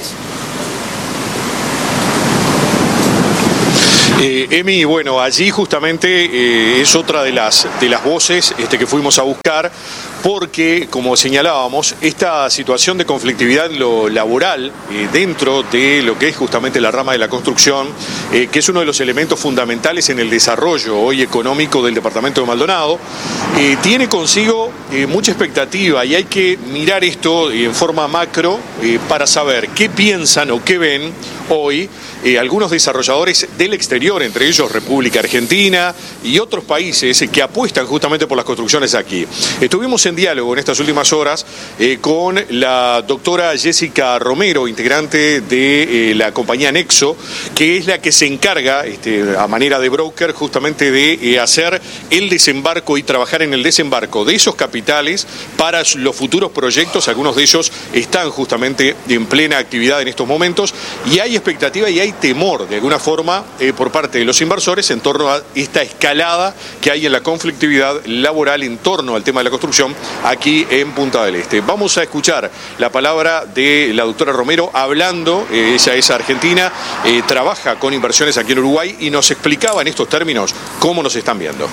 Eh, Emi, bueno, allí justamente eh, es otra de las, de las voces este, que fuimos a buscar, porque, como señalábamos, esta situación de conflictividad en lo laboral eh, dentro de lo que es justamente la rama de la construcción, eh, que es uno de los elementos fundamentales en el desarrollo hoy económico del departamento de Maldonado, eh, tiene consigo eh, mucha expectativa, y hay que mirar esto eh, en forma macro eh, para saber qué piensan o qué ven hoy eh, algunos desarrolladores del exterior, entre ellos República Argentina y otros países eh, que apuestan justamente por las construcciones aquí. Estuvimos en diálogo en estas últimas horas eh, con la doctora Jessica Romero, integrante de eh, la compañía Nexo, que es la que se encarga, este, a manera de broker, justamente de eh, hacer el desembarco y trabajar en el desembarco de esos capitales para los futuros proyectos. Algunos de ellos están justamente en plena actividad en estos momentos, y hay expectativa y hay temor de alguna forma eh, por parte de los inversores en torno a esta escalada que hay en la conflictividad laboral en torno al tema de la construcción aquí en Punta del Este. Vamos a escuchar la palabra de la doctora Romero hablando, eh, ella es argentina, eh, trabaja con inversiones aquí en Uruguay, y nos explicaba en estos términos cómo nos están viendo.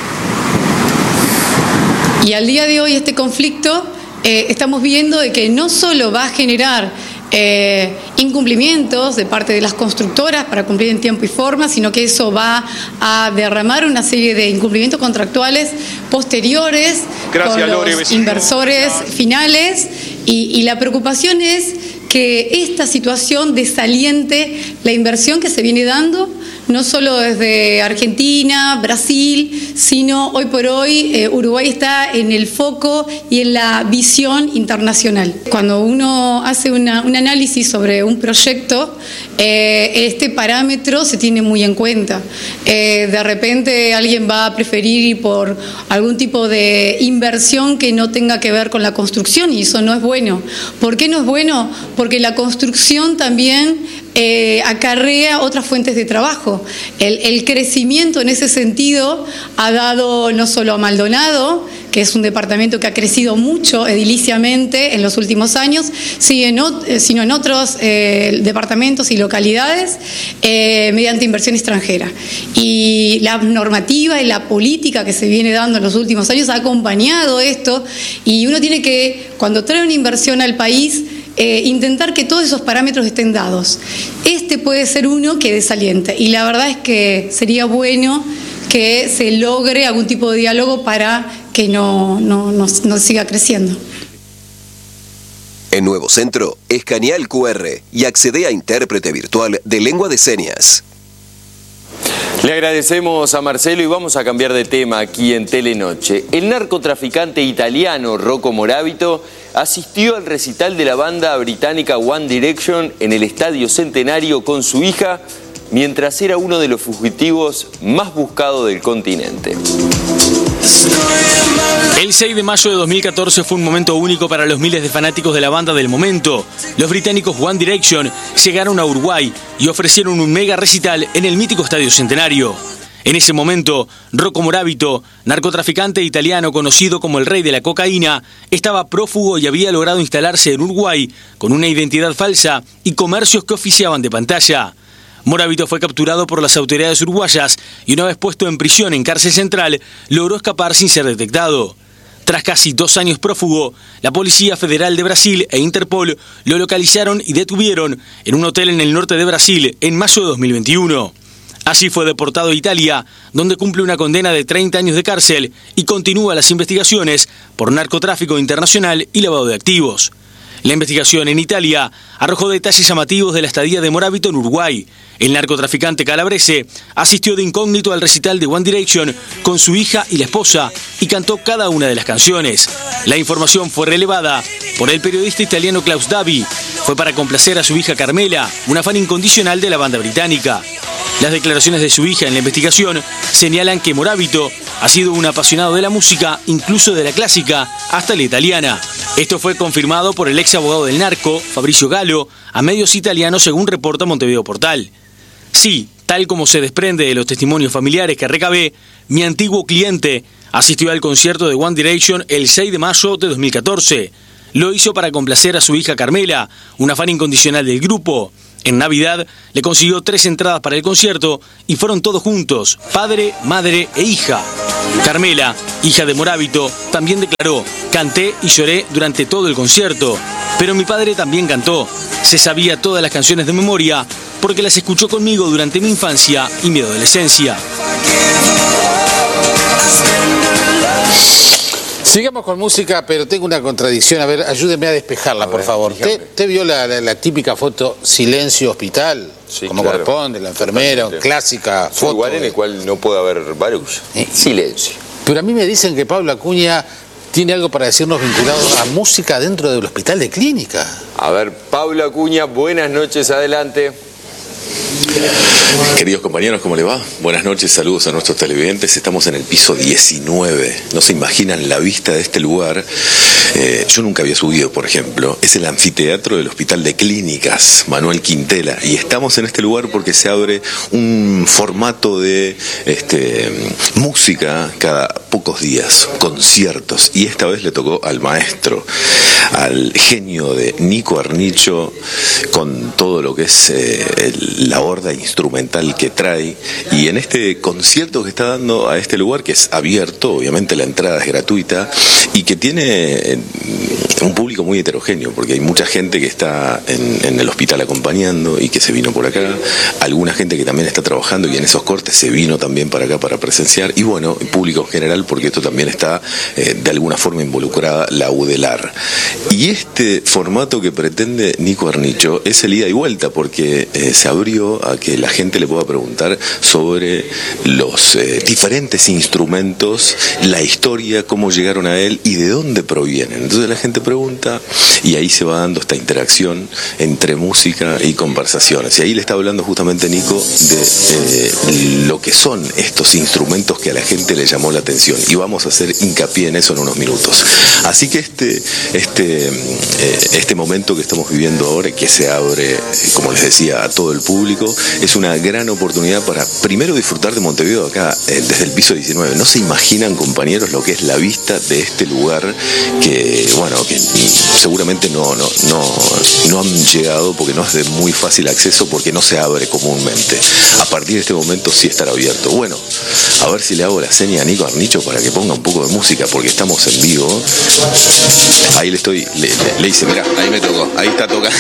Y al día de hoy este conflicto eh, estamos viendo de que no solo va a generar Eh, incumplimientos de parte de las constructoras para cumplir en tiempo y forma, sino que eso va a derramar una serie de incumplimientos contractuales posteriores Gracias, con los Lore, inversores finales, y, y la preocupación es que esta situación desaliente la inversión que se viene dando, no solo desde Argentina, Brasil, sino hoy por hoy eh, Uruguay está en el foco y en la visión internacional. Cuando uno hace una, un análisis sobre un proyecto, eh, este parámetro se tiene muy en cuenta. Eh, de repente alguien va a preferir ir por algún tipo de inversión que no tenga que ver con la construcción, y eso no es bueno. ¿Por qué no es bueno? Porque la construcción también eh, acarrea otras fuentes de trabajo. El, el crecimiento en ese sentido ha dado no solo a Maldonado, que es un departamento que ha crecido mucho ediliciamente en los últimos años, sino en otros eh, departamentos y localidades eh, mediante inversión extranjera. Y la normativa y la política que se viene dando en los últimos años ha acompañado esto, y uno tiene que, cuando trae una inversión al país, Eh, intentar que todos esos parámetros estén dados. Este puede ser uno que desaliente, y la verdad es que sería bueno que se logre algún tipo de diálogo para que no, no, no, no siga creciendo. En Nuevo Centro, escanea el Q R y accede a intérprete virtual de lengua de señas. Le agradecemos a Marcelo y vamos a cambiar de tema aquí en Telenoche. El narcotraficante italiano Rocco Morabito asistió al recital de la banda británica One Direction en el Estadio Centenario con su hija, mientras era uno de los fugitivos más buscados del continente. El seis de mayo de dos mil catorce fue un momento único para los miles de fanáticos de la banda del momento. Los británicos One Direction llegaron a Uruguay y ofrecieron un mega recital en el mítico Estadio Centenario. En ese momento, Rocco Moravito, narcotraficante italiano conocido como el rey de la cocaína, estaba prófugo y había logrado instalarse en Uruguay con una identidad falsa y comercios que oficiaban de pantalla. Moravito fue capturado por las autoridades uruguayas y una vez puesto en prisión en cárcel central, logró escapar sin ser detectado. Tras casi dos años prófugo, la Policía Federal de Brasil e Interpol lo localizaron y detuvieron en un hotel en el norte de Brasil en mayo de dos mil veintiuno. Así fue deportado a Italia, donde cumple una condena de treinta años de cárcel y continúa las investigaciones por narcotráfico internacional y lavado de activos. La investigación en Italia arrojó detalles llamativos de la estadía de Moravito en Uruguay. El narcotraficante calabrese asistió de incógnito al recital de One Direction con su hija y la esposa y cantó cada una de las canciones. La información fue relevada por el periodista italiano Klaus Davi. Fue para complacer a su hija Carmela, una fan incondicional de la banda británica. Las declaraciones de su hija en la investigación señalan que Moravito ha sido un apasionado de la música, incluso de la clásica, hasta la italiana. Esto fue confirmado por el ex abogado del narco, Fabrizio Gallo, a medios italianos según reporta Montevideo Portal. Sí, tal como se desprende de los testimonios familiares que recabé, mi antiguo cliente asistió al concierto de One Direction el seis de mayo de dos mil catorce. Lo hizo para complacer a su hija Carmela, una fan incondicional del grupo. En Navidad le consiguió tres entradas para el concierto y fueron todos juntos, padre, madre e hija. Carmela, hija de Moravito, también declaró: canté y lloré durante todo el concierto, pero mi padre también cantó. Se sabía todas las canciones de memoria porque las escuchó conmigo durante mi infancia y mi adolescencia. Sigamos con música, pero tengo una contradicción. A ver, ayúdeme a despejarla, a por ver, favor. ¿Te, ¿Te vio la, la, la típica foto silencio hospital? Sí, como claro. Corresponde, la enfermera, clásica foto. Un lugar en el cual no puede haber barullo. ¿Eh? Silencio. Pero a mí me dicen que Pablo Acuña tiene algo para decirnos vinculado a música dentro del hospital de Clínica. A ver, Pablo Acuña, buenas noches, adelante. Queridos compañeros, ¿cómo le va? Buenas noches, saludos a nuestros televidentes. Estamos en el piso diecinueve. No se imaginan la vista de este lugar. Eh, yo nunca había subido, por ejemplo. Es el anfiteatro del Hospital de Clínicas, Manuel Quintela. Y estamos en este lugar porque se abre un formato de este, música cada pocos días, conciertos. Y esta vez le tocó al maestro, al genio de Nico Arnicho, con todo lo que es eh, el, la horda instrumental que trae, y en este concierto que está dando a este lugar, que es abierto, obviamente la entrada es gratuita, y que tiene un público muy heterogéneo, porque hay mucha gente que está en, en el hospital acompañando y que se vino por acá, alguna gente que también está trabajando y en esos cortes se vino también para acá para presenciar, y bueno, el público en general, porque esto también está eh, de alguna forma involucrada la UDELAR. Y este formato que pretende Nico Arnicho es el ida y vuelta, porque eh, se abrió a que la gente le pueda preguntar sobre los eh, diferentes instrumentos, la historia, cómo llegaron a él y de dónde provienen. Entonces la gente pregunta y ahí se va dando esta interacción entre música y conversaciones. Y ahí le está hablando justamente Nico de eh, lo que son estos instrumentos que a la gente le llamó la atención. Y vamos a hacer hincapié en eso en unos minutos. Así que este, este, eh, este momento que estamos viviendo ahora, que se abre, como les decía, a todo el público, es una gran oportunidad para primero disfrutar de Montevideo acá, eh, desde el piso diecinueve. No se imaginan, compañeros, lo que es la vista de este lugar que, bueno, que seguramente no, no, no, no han llegado porque no es de muy fácil acceso, porque no se abre comúnmente. A partir de este momento sí estará abierto. Bueno, a ver si le hago la seña a Nico Arnicho para que ponga un poco de música, porque estamos en vivo. Ahí le estoy, le, le, le hice, mirá, ahí me tocó, ahí está tocando,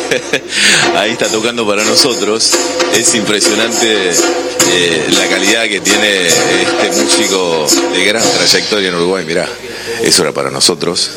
ahí está tocando para nosotros. Es impresionante eh, la calidad que tiene este músico de gran trayectoria en Uruguay. Mirá, eso era para nosotros.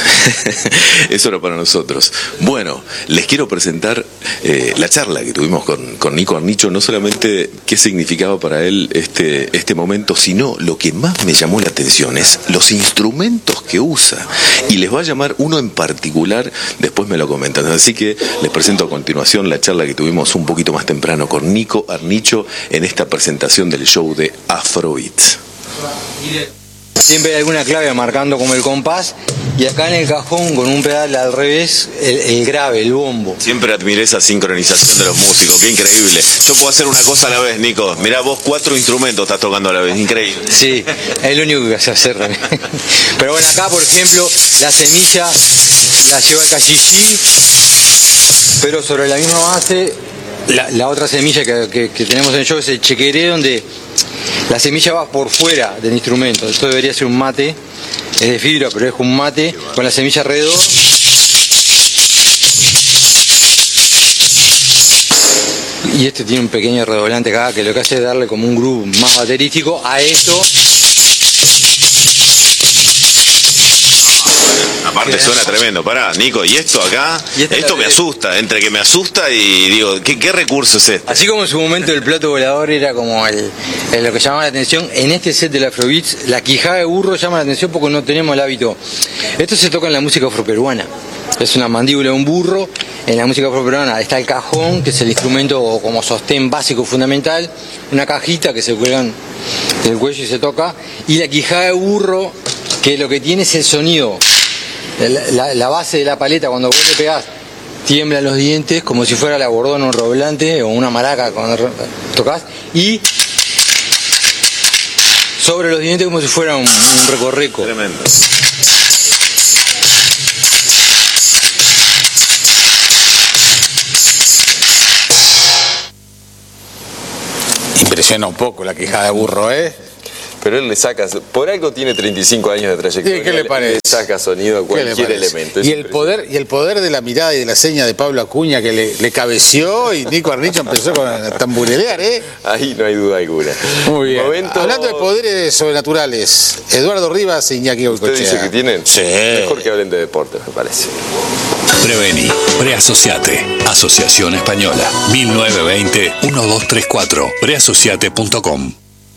Eso era para nosotros. Bueno, les quiero presentar eh, la charla que tuvimos con, con Nico Arnicho, no solamente qué significaba para él este, este momento, sino lo que más me llamó la atención es los instrumentos que usa, y les va a llamar uno en particular, después me lo comentan. Así que les presento a continuación la charla que tuvimos un poquito más temprano con Nico Arnicho en esta presentación del show de Afrobeat. Siempre hay alguna clave marcando como el compás, y acá en el cajón con un pedal al revés, el, el grave, el bombo. Siempre admiré esa sincronización de los músicos, qué increíble. Yo puedo hacer una cosa a la vez, Nico. Mirá, vos cuatro instrumentos estás tocando a la vez, increíble. Sí, es lo único que sé hacer también. Pero bueno, acá por ejemplo, la semilla la lleva el cachillí, pero sobre la misma base, la, la otra semilla que, que, que tenemos en el show es el chequeré, donde la semilla va por fuera del instrumento. Esto debería ser un mate, es de fibra, pero es un mate con la semilla alrededor. Y este tiene un pequeño redoblante acá que lo que hace es darle como un groove más baterístico a esto. Aparte suena tremendo, pará, Nico, y esto acá, y esto me asusta, entre que me asusta y digo, ¿qué, qué recurso es este? Así como en su momento el plato volador era como el, el, lo que llamaba la atención, en este set del Afrobeats, la quijada de burro llama la atención porque no tenemos el hábito. Esto se toca en la música afroperuana, es una mandíbula de un burro. En la música afroperuana está el cajón, que es el instrumento como sostén básico fundamental, una cajita que se cuelgan del cuello y se toca, y la quijada de burro, que lo que tiene es el sonido. La, la, la base de la paleta, cuando vos le pegás, tiemblan los dientes como si fuera la bordona, un roblante o una maraca cuando tocas, y sobre los dientes como si fuera un, un recorreco. Tremendo. Impresiona un poco la quijada de burro, ¿eh? Pero él le saca, por algo tiene treinta y cinco años de trayectoria. Sí, ¿qué le parece? Le saca sonido a cualquier elemento. Y el poder y el poder de la mirada y de la seña de Pablo Acuña, que le, le cabeció, y Nico Arnicho empezó con a tamburear, ¿eh? Ahí no hay duda alguna. Muy bien. Momento... Hablando de poderes sobrenaturales, Eduardo Rivas e Iñaki Goicoechea. ¿Usted dice que tienen? Sí. Mejor que hablen de deportes, me parece. Preveni, Preasociate, Asociación Española, mil novecientos veinte, doce treinta y cuatro, preasociate punto com.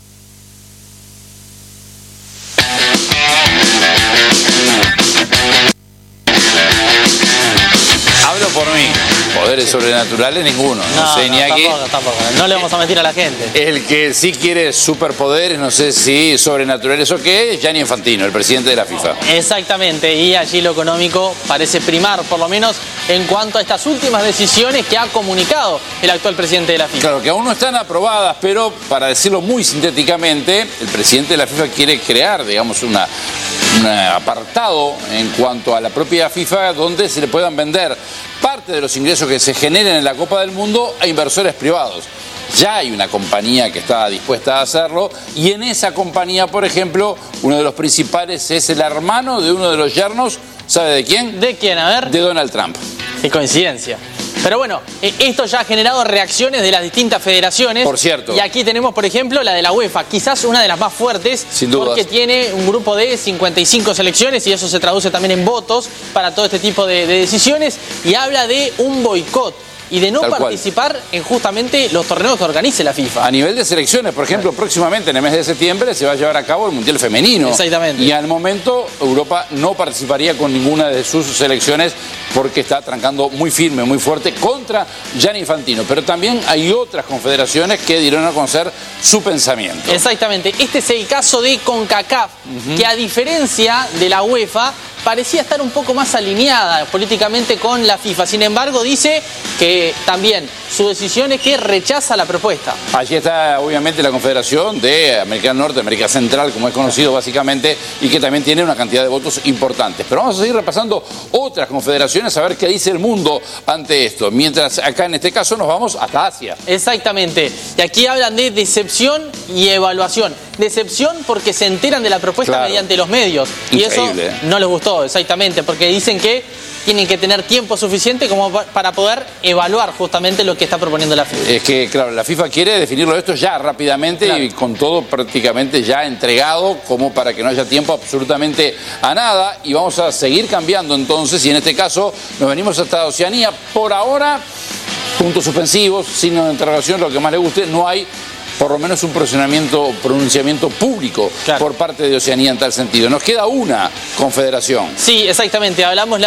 Hablo por mí. Poderes sobrenaturales ninguno. No, No, sé no, ni aquí. tampoco, tampoco. No le vamos a mentir a la gente. El que sí quiere superpoderes, no sé si sobrenaturales o qué, es Gianni Infantino, el presidente de la FIFA. Exactamente, y allí lo económico parece primar, por lo menos en cuanto a estas últimas decisiones que ha comunicado el actual presidente de la FIFA. Claro, que aún no están aprobadas, pero para decirlo muy sintéticamente, el presidente de la FIFA quiere crear, digamos, una, un apartado en cuanto a la propia FIFA donde se le puedan vender parte de los ingresos que se generen en la Copa del Mundo a inversores privados. Ya hay una compañía que está dispuesta a hacerlo, y en esa compañía, por ejemplo, uno de los principales es el hermano de uno de los yernos, ¿sabe de quién? ¿De quién? A ver. De Donald Trump. Qué coincidencia. Pero bueno, esto ya ha generado reacciones de las distintas federaciones. Por cierto. Y aquí tenemos, por ejemplo, la de la UEFA, quizás una de las más fuertes. Sin dudas. Porque tiene un grupo de cincuenta y cinco selecciones y eso se traduce también en votos para todo este tipo de, de decisiones. Y habla de un boicot y de no Tal participar cual. en justamente los torneos que organice la FIFA. A nivel de selecciones, por ejemplo, próximamente en el mes de septiembre se va a llevar a cabo el Mundial Femenino. Exactamente. Y al momento Europa no participaría con ninguna de sus selecciones porque está trancando muy firme, muy fuerte contra Gianni Infantino. Pero también hay otras confederaciones que dieron a conocer su pensamiento. Exactamente. Este es el caso de CONCACAF, uh-huh. que a diferencia de la UEFA parecía estar un poco más alineada políticamente con la FIFA. Sin embargo, dice que también su decisión es que rechaza la propuesta. Allí está obviamente la Confederación de América del Norte, América Central, como es conocido básicamente, y que también tiene una cantidad de votos importantes. Pero vamos a seguir repasando otras confederaciones a ver qué dice el mundo ante esto. Mientras acá en este caso nos vamos hasta Asia. Exactamente. Y aquí hablan de decepción y evaluación. Decepción porque se enteran de la propuesta claro. mediante los medios. Increíble. Y eso no les gustó, exactamente, porque dicen que tienen que tener tiempo suficiente como para poder evaluar justamente lo que está proponiendo la FIFA. Es que, claro, la FIFA quiere definirlo esto ya rápidamente claro. y con todo prácticamente ya entregado, como para que no haya tiempo absolutamente a nada. Y vamos a seguir cambiando entonces, y en este caso nos venimos hasta Oceanía. Por ahora, puntos suspensivos, signo de interrogación, lo que más le guste, no hay por lo menos un pronunciamiento, pronunciamiento público claro. por parte de Oceanía en tal sentido. Nos queda una confederación. Sí, exactamente. Hablamos la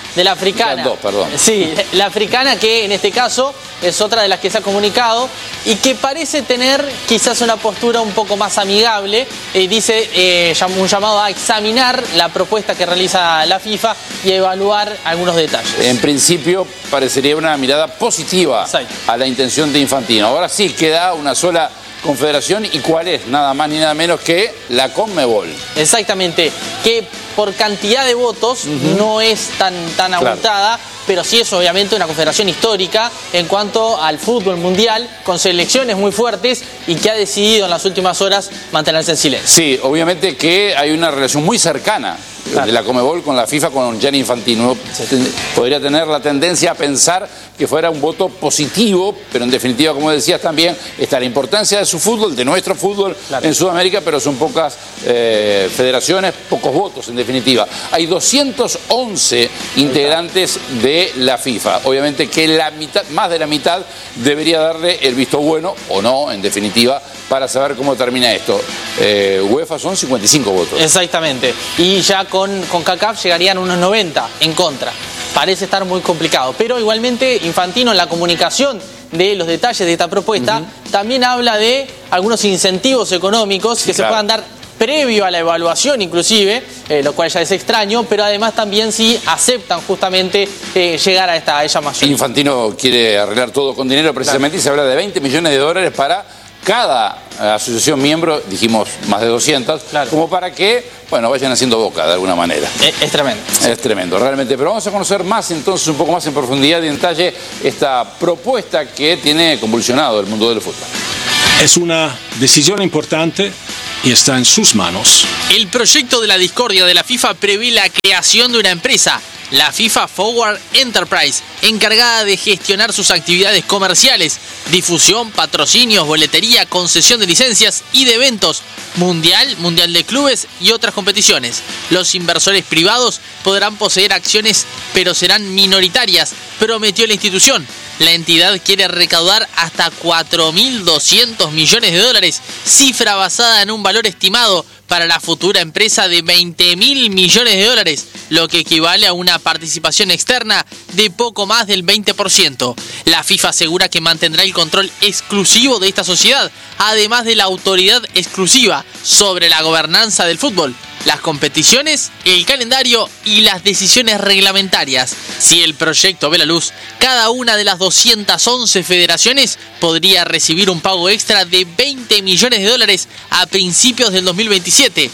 de la africana. Dos, perdón. Sí, la africana que en este caso es otra de las que se ha comunicado y que parece tener quizás una postura un poco más amigable. Eh, dice eh, un llamado a examinar la propuesta que realiza la FIFA y a evaluar algunos detalles. En principio parecería una mirada positiva Exacto. a la intención de Infantino. Ahora sí queda una sola confederación, ¿y cuál es? Nada más ni nada menos que la Conmebol. Exactamente, que por cantidad de votos uh-huh. no es tan, tan abultada, claro. pero sí es obviamente una confederación histórica en cuanto al fútbol mundial, con selecciones muy fuertes y que ha decidido en las últimas horas mantenerse en silencio. Sí, obviamente que hay una relación muy cercana claro. de la Conmebol con la FIFA, con Gianni Infantino. Sí. Podría tener la tendencia a pensar que fuera un voto positivo, pero en definitiva, como decías también, está la importancia de su fútbol, de nuestro fútbol claro. en Sudamérica, pero son pocas eh, federaciones, pocos votos en definitiva. Hay doscientos once integrantes de la FIFA. Obviamente que la mitad, más de la mitad debería darle el visto bueno, o no, en definitiva, para saber cómo termina esto. Eh, UEFA son cincuenta y cinco votos. Exactamente. Y ya con, con CONCACAF llegarían unos noventa en contra. Parece estar muy complicado. Pero igualmente Infantino en la comunicación de los detalles de esta propuesta uh-huh. también habla de algunos incentivos económicos sí, que claro. se puedan dar previo a la evaluación inclusive, eh, lo cual ya es extraño, pero además también sí aceptan justamente eh, llegar a esta a ella mayor. Infantino quiere arreglar todo con dinero precisamente claro. y se habla de veinte millones de dólares para cada asociación miembro, dijimos más de doscientas, claro. como para que, bueno, vayan haciendo boca de alguna manera. Es, es tremendo. Es tremendo, realmente. Pero vamos a conocer más entonces, un poco más en profundidad y en detalle, esta propuesta que tiene convulsionado el mundo del fútbol. Es una decisión importante y está en sus manos. El proyecto de la discordia de la FIFA prevé la creación de una empresa, la FIFA Forward Enterprise, encargada de gestionar sus actividades comerciales, difusión, patrocinios, boletería, concesión de licencias y de eventos, mundial, mundial de clubes y otras competiciones. Los inversores privados podrán poseer acciones, pero serán minoritarias, prometió la institución. La entidad quiere recaudar hasta cuatro mil doscientos millones de dólares, cifra basada en un valor estimado para la futura empresa de veinte mil millones de dólares, lo que equivale a una participación externa de poco más del veinte por ciento. La FIFA asegura que mantendrá el control exclusivo de esta sociedad, además de la autoridad exclusiva sobre la gobernanza del fútbol, las competiciones, el calendario y las decisiones reglamentarias. Si el proyecto ve la luz, cada una de las doscientas once federaciones podría recibir un pago extra de veinte millones de dólares a principios del dos mil veintisiete.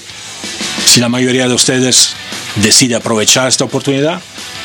Si la mayoría de ustedes decide aprovechar esta oportunidad,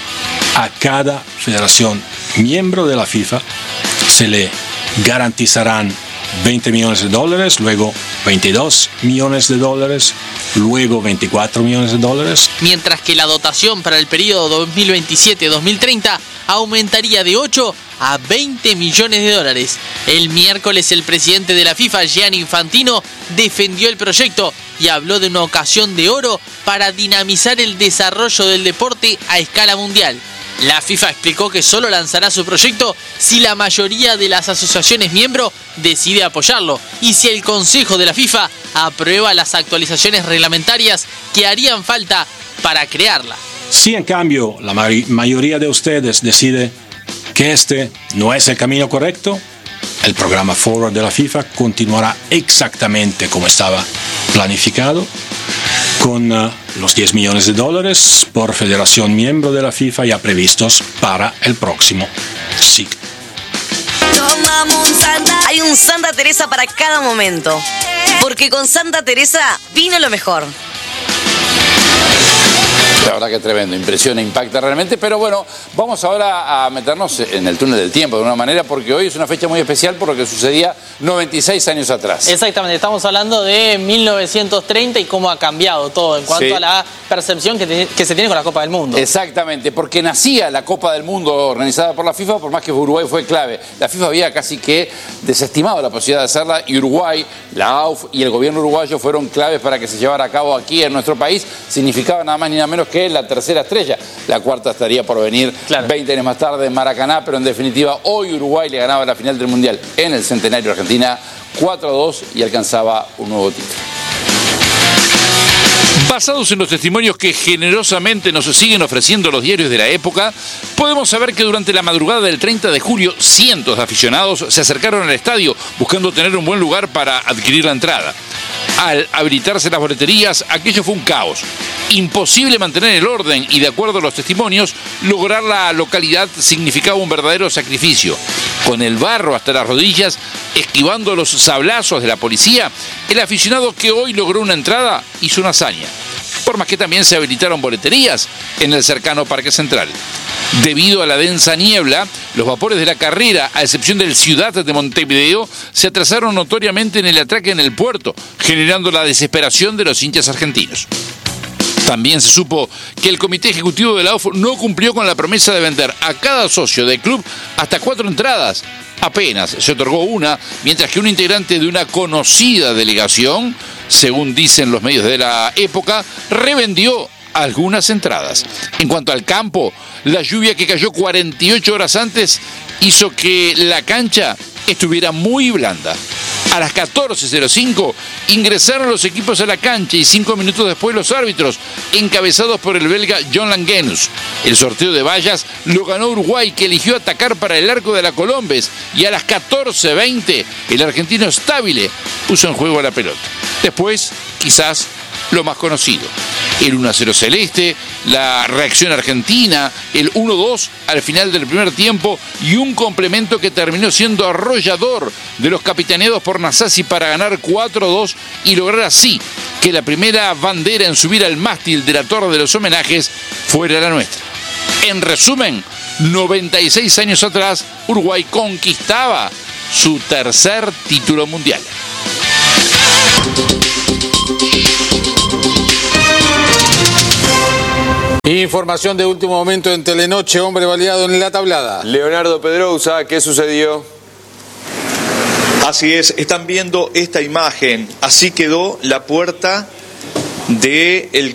a cada federación miembro de la FIFA se le garantizarán veinte millones de dólares, luego veintidós millones de dólares, luego veinticuatro millones de dólares. Mientras que la dotación para el periodo dos mil veintisiete dos mil treinta aumentaría de ocho a veinte millones de dólares. El miércoles el presidente de la FIFA, Gianni Infantino, defendió el proyecto y habló de una ocasión de oro para dinamizar el desarrollo del deporte a escala mundial. La FIFA explicó que solo lanzará su proyecto si la mayoría de las asociaciones miembro decide apoyarlo y si el Consejo de la FIFA aprueba las actualizaciones reglamentarias que harían falta para crearla. Si en cambio la mayoría de ustedes decide que este no es el camino correcto, el programa Forward de la FIFA continuará exactamente como estaba planificado, con uh, los diez millones de dólares por federación miembro de la FIFA ya previstos para el próximo ciclo. Hay un Santa Teresa para cada momento, porque con Santa Teresa vino lo mejor. La verdad que es tremendo, impresiona, impacta realmente, pero bueno, vamos ahora a meternos en el túnel del tiempo de una manera, porque hoy es una fecha muy especial por lo que sucedía noventa y seis años atrás. Exactamente, estamos hablando de mil novecientos treinta y cómo ha cambiado todo en cuanto sí. a la percepción que, te, que se tiene con la Copa del Mundo. Exactamente, porque nacía la Copa del Mundo organizada por la FIFA, por más que Uruguay fue clave. La FIFA había casi que desestimado la posibilidad de hacerla y Uruguay, la A U F y el gobierno uruguayo fueron claves para que se llevara a cabo aquí en nuestro país. Significaba nada más ni nada menos que la tercera estrella. La cuarta estaría por venir claro. veinte años más tarde en Maracaná, pero en definitiva hoy Uruguay le ganaba la final del Mundial en el Centenario Argentina cuatro a dos y alcanzaba un nuevo título. Basados en los testimonios que generosamente nos siguen ofreciendo los diarios de la época, podemos saber que durante la madrugada del treinta de julio, cientos de aficionados se acercaron al estadio buscando tener un buen lugar para adquirir la entrada. Al habilitarse las boleterías, aquello fue un caos. Imposible mantener el orden y, de acuerdo a los testimonios, lograr la localidad significaba un verdadero sacrificio. Con el barro hasta las rodillas, esquivando los sablazos de la policía, el aficionado que hoy logró una entrada hizo una hazaña. Por más que también se habilitaron boleterías en el cercano Parque Central. Debido a la densa niebla, los vapores de la carrera, a excepción del Ciudad de Montevideo, se atrasaron notoriamente en el atraque en el puerto, generando la desesperación de los hinchas argentinos. También se supo que el Comité Ejecutivo de la A U F no cumplió con la promesa de vender a cada socio del club hasta cuatro entradas. Apenas se otorgó una, mientras que un integrante de una conocida delegación, según dicen los medios de la época, revendió algunas entradas. En cuanto al campo, la lluvia que cayó cuarenta y ocho horas antes hizo que la cancha estuviera muy blanda. A las catorce cero cinco ingresaron los equipos a la cancha y cinco minutos después los árbitros, encabezados por el belga John Langenus. El sorteo de vallas lo ganó Uruguay, que eligió atacar para el arco de la Colombes, y a las catorce veinte el argentino Stabile puso en juego la pelota. Después, quizás lo más conocido, el uno a cero celeste, la reacción argentina, el uno dos al final del primer tiempo y un complemento que terminó siendo arrollador de los capitaneados por Nasazzi para ganar cuatro dos y lograr así que la primera bandera en subir al mástil de la Torre de los Homenajes fuera la nuestra. En resumen, noventa y seis años atrás, Uruguay conquistaba su tercer título mundial. Información de último momento en Telenoche, hombre baleado en la tablada. Leonardo Pedrosa, ¿qué sucedió? Así es, están viendo esta imagen. Así quedó la puerta del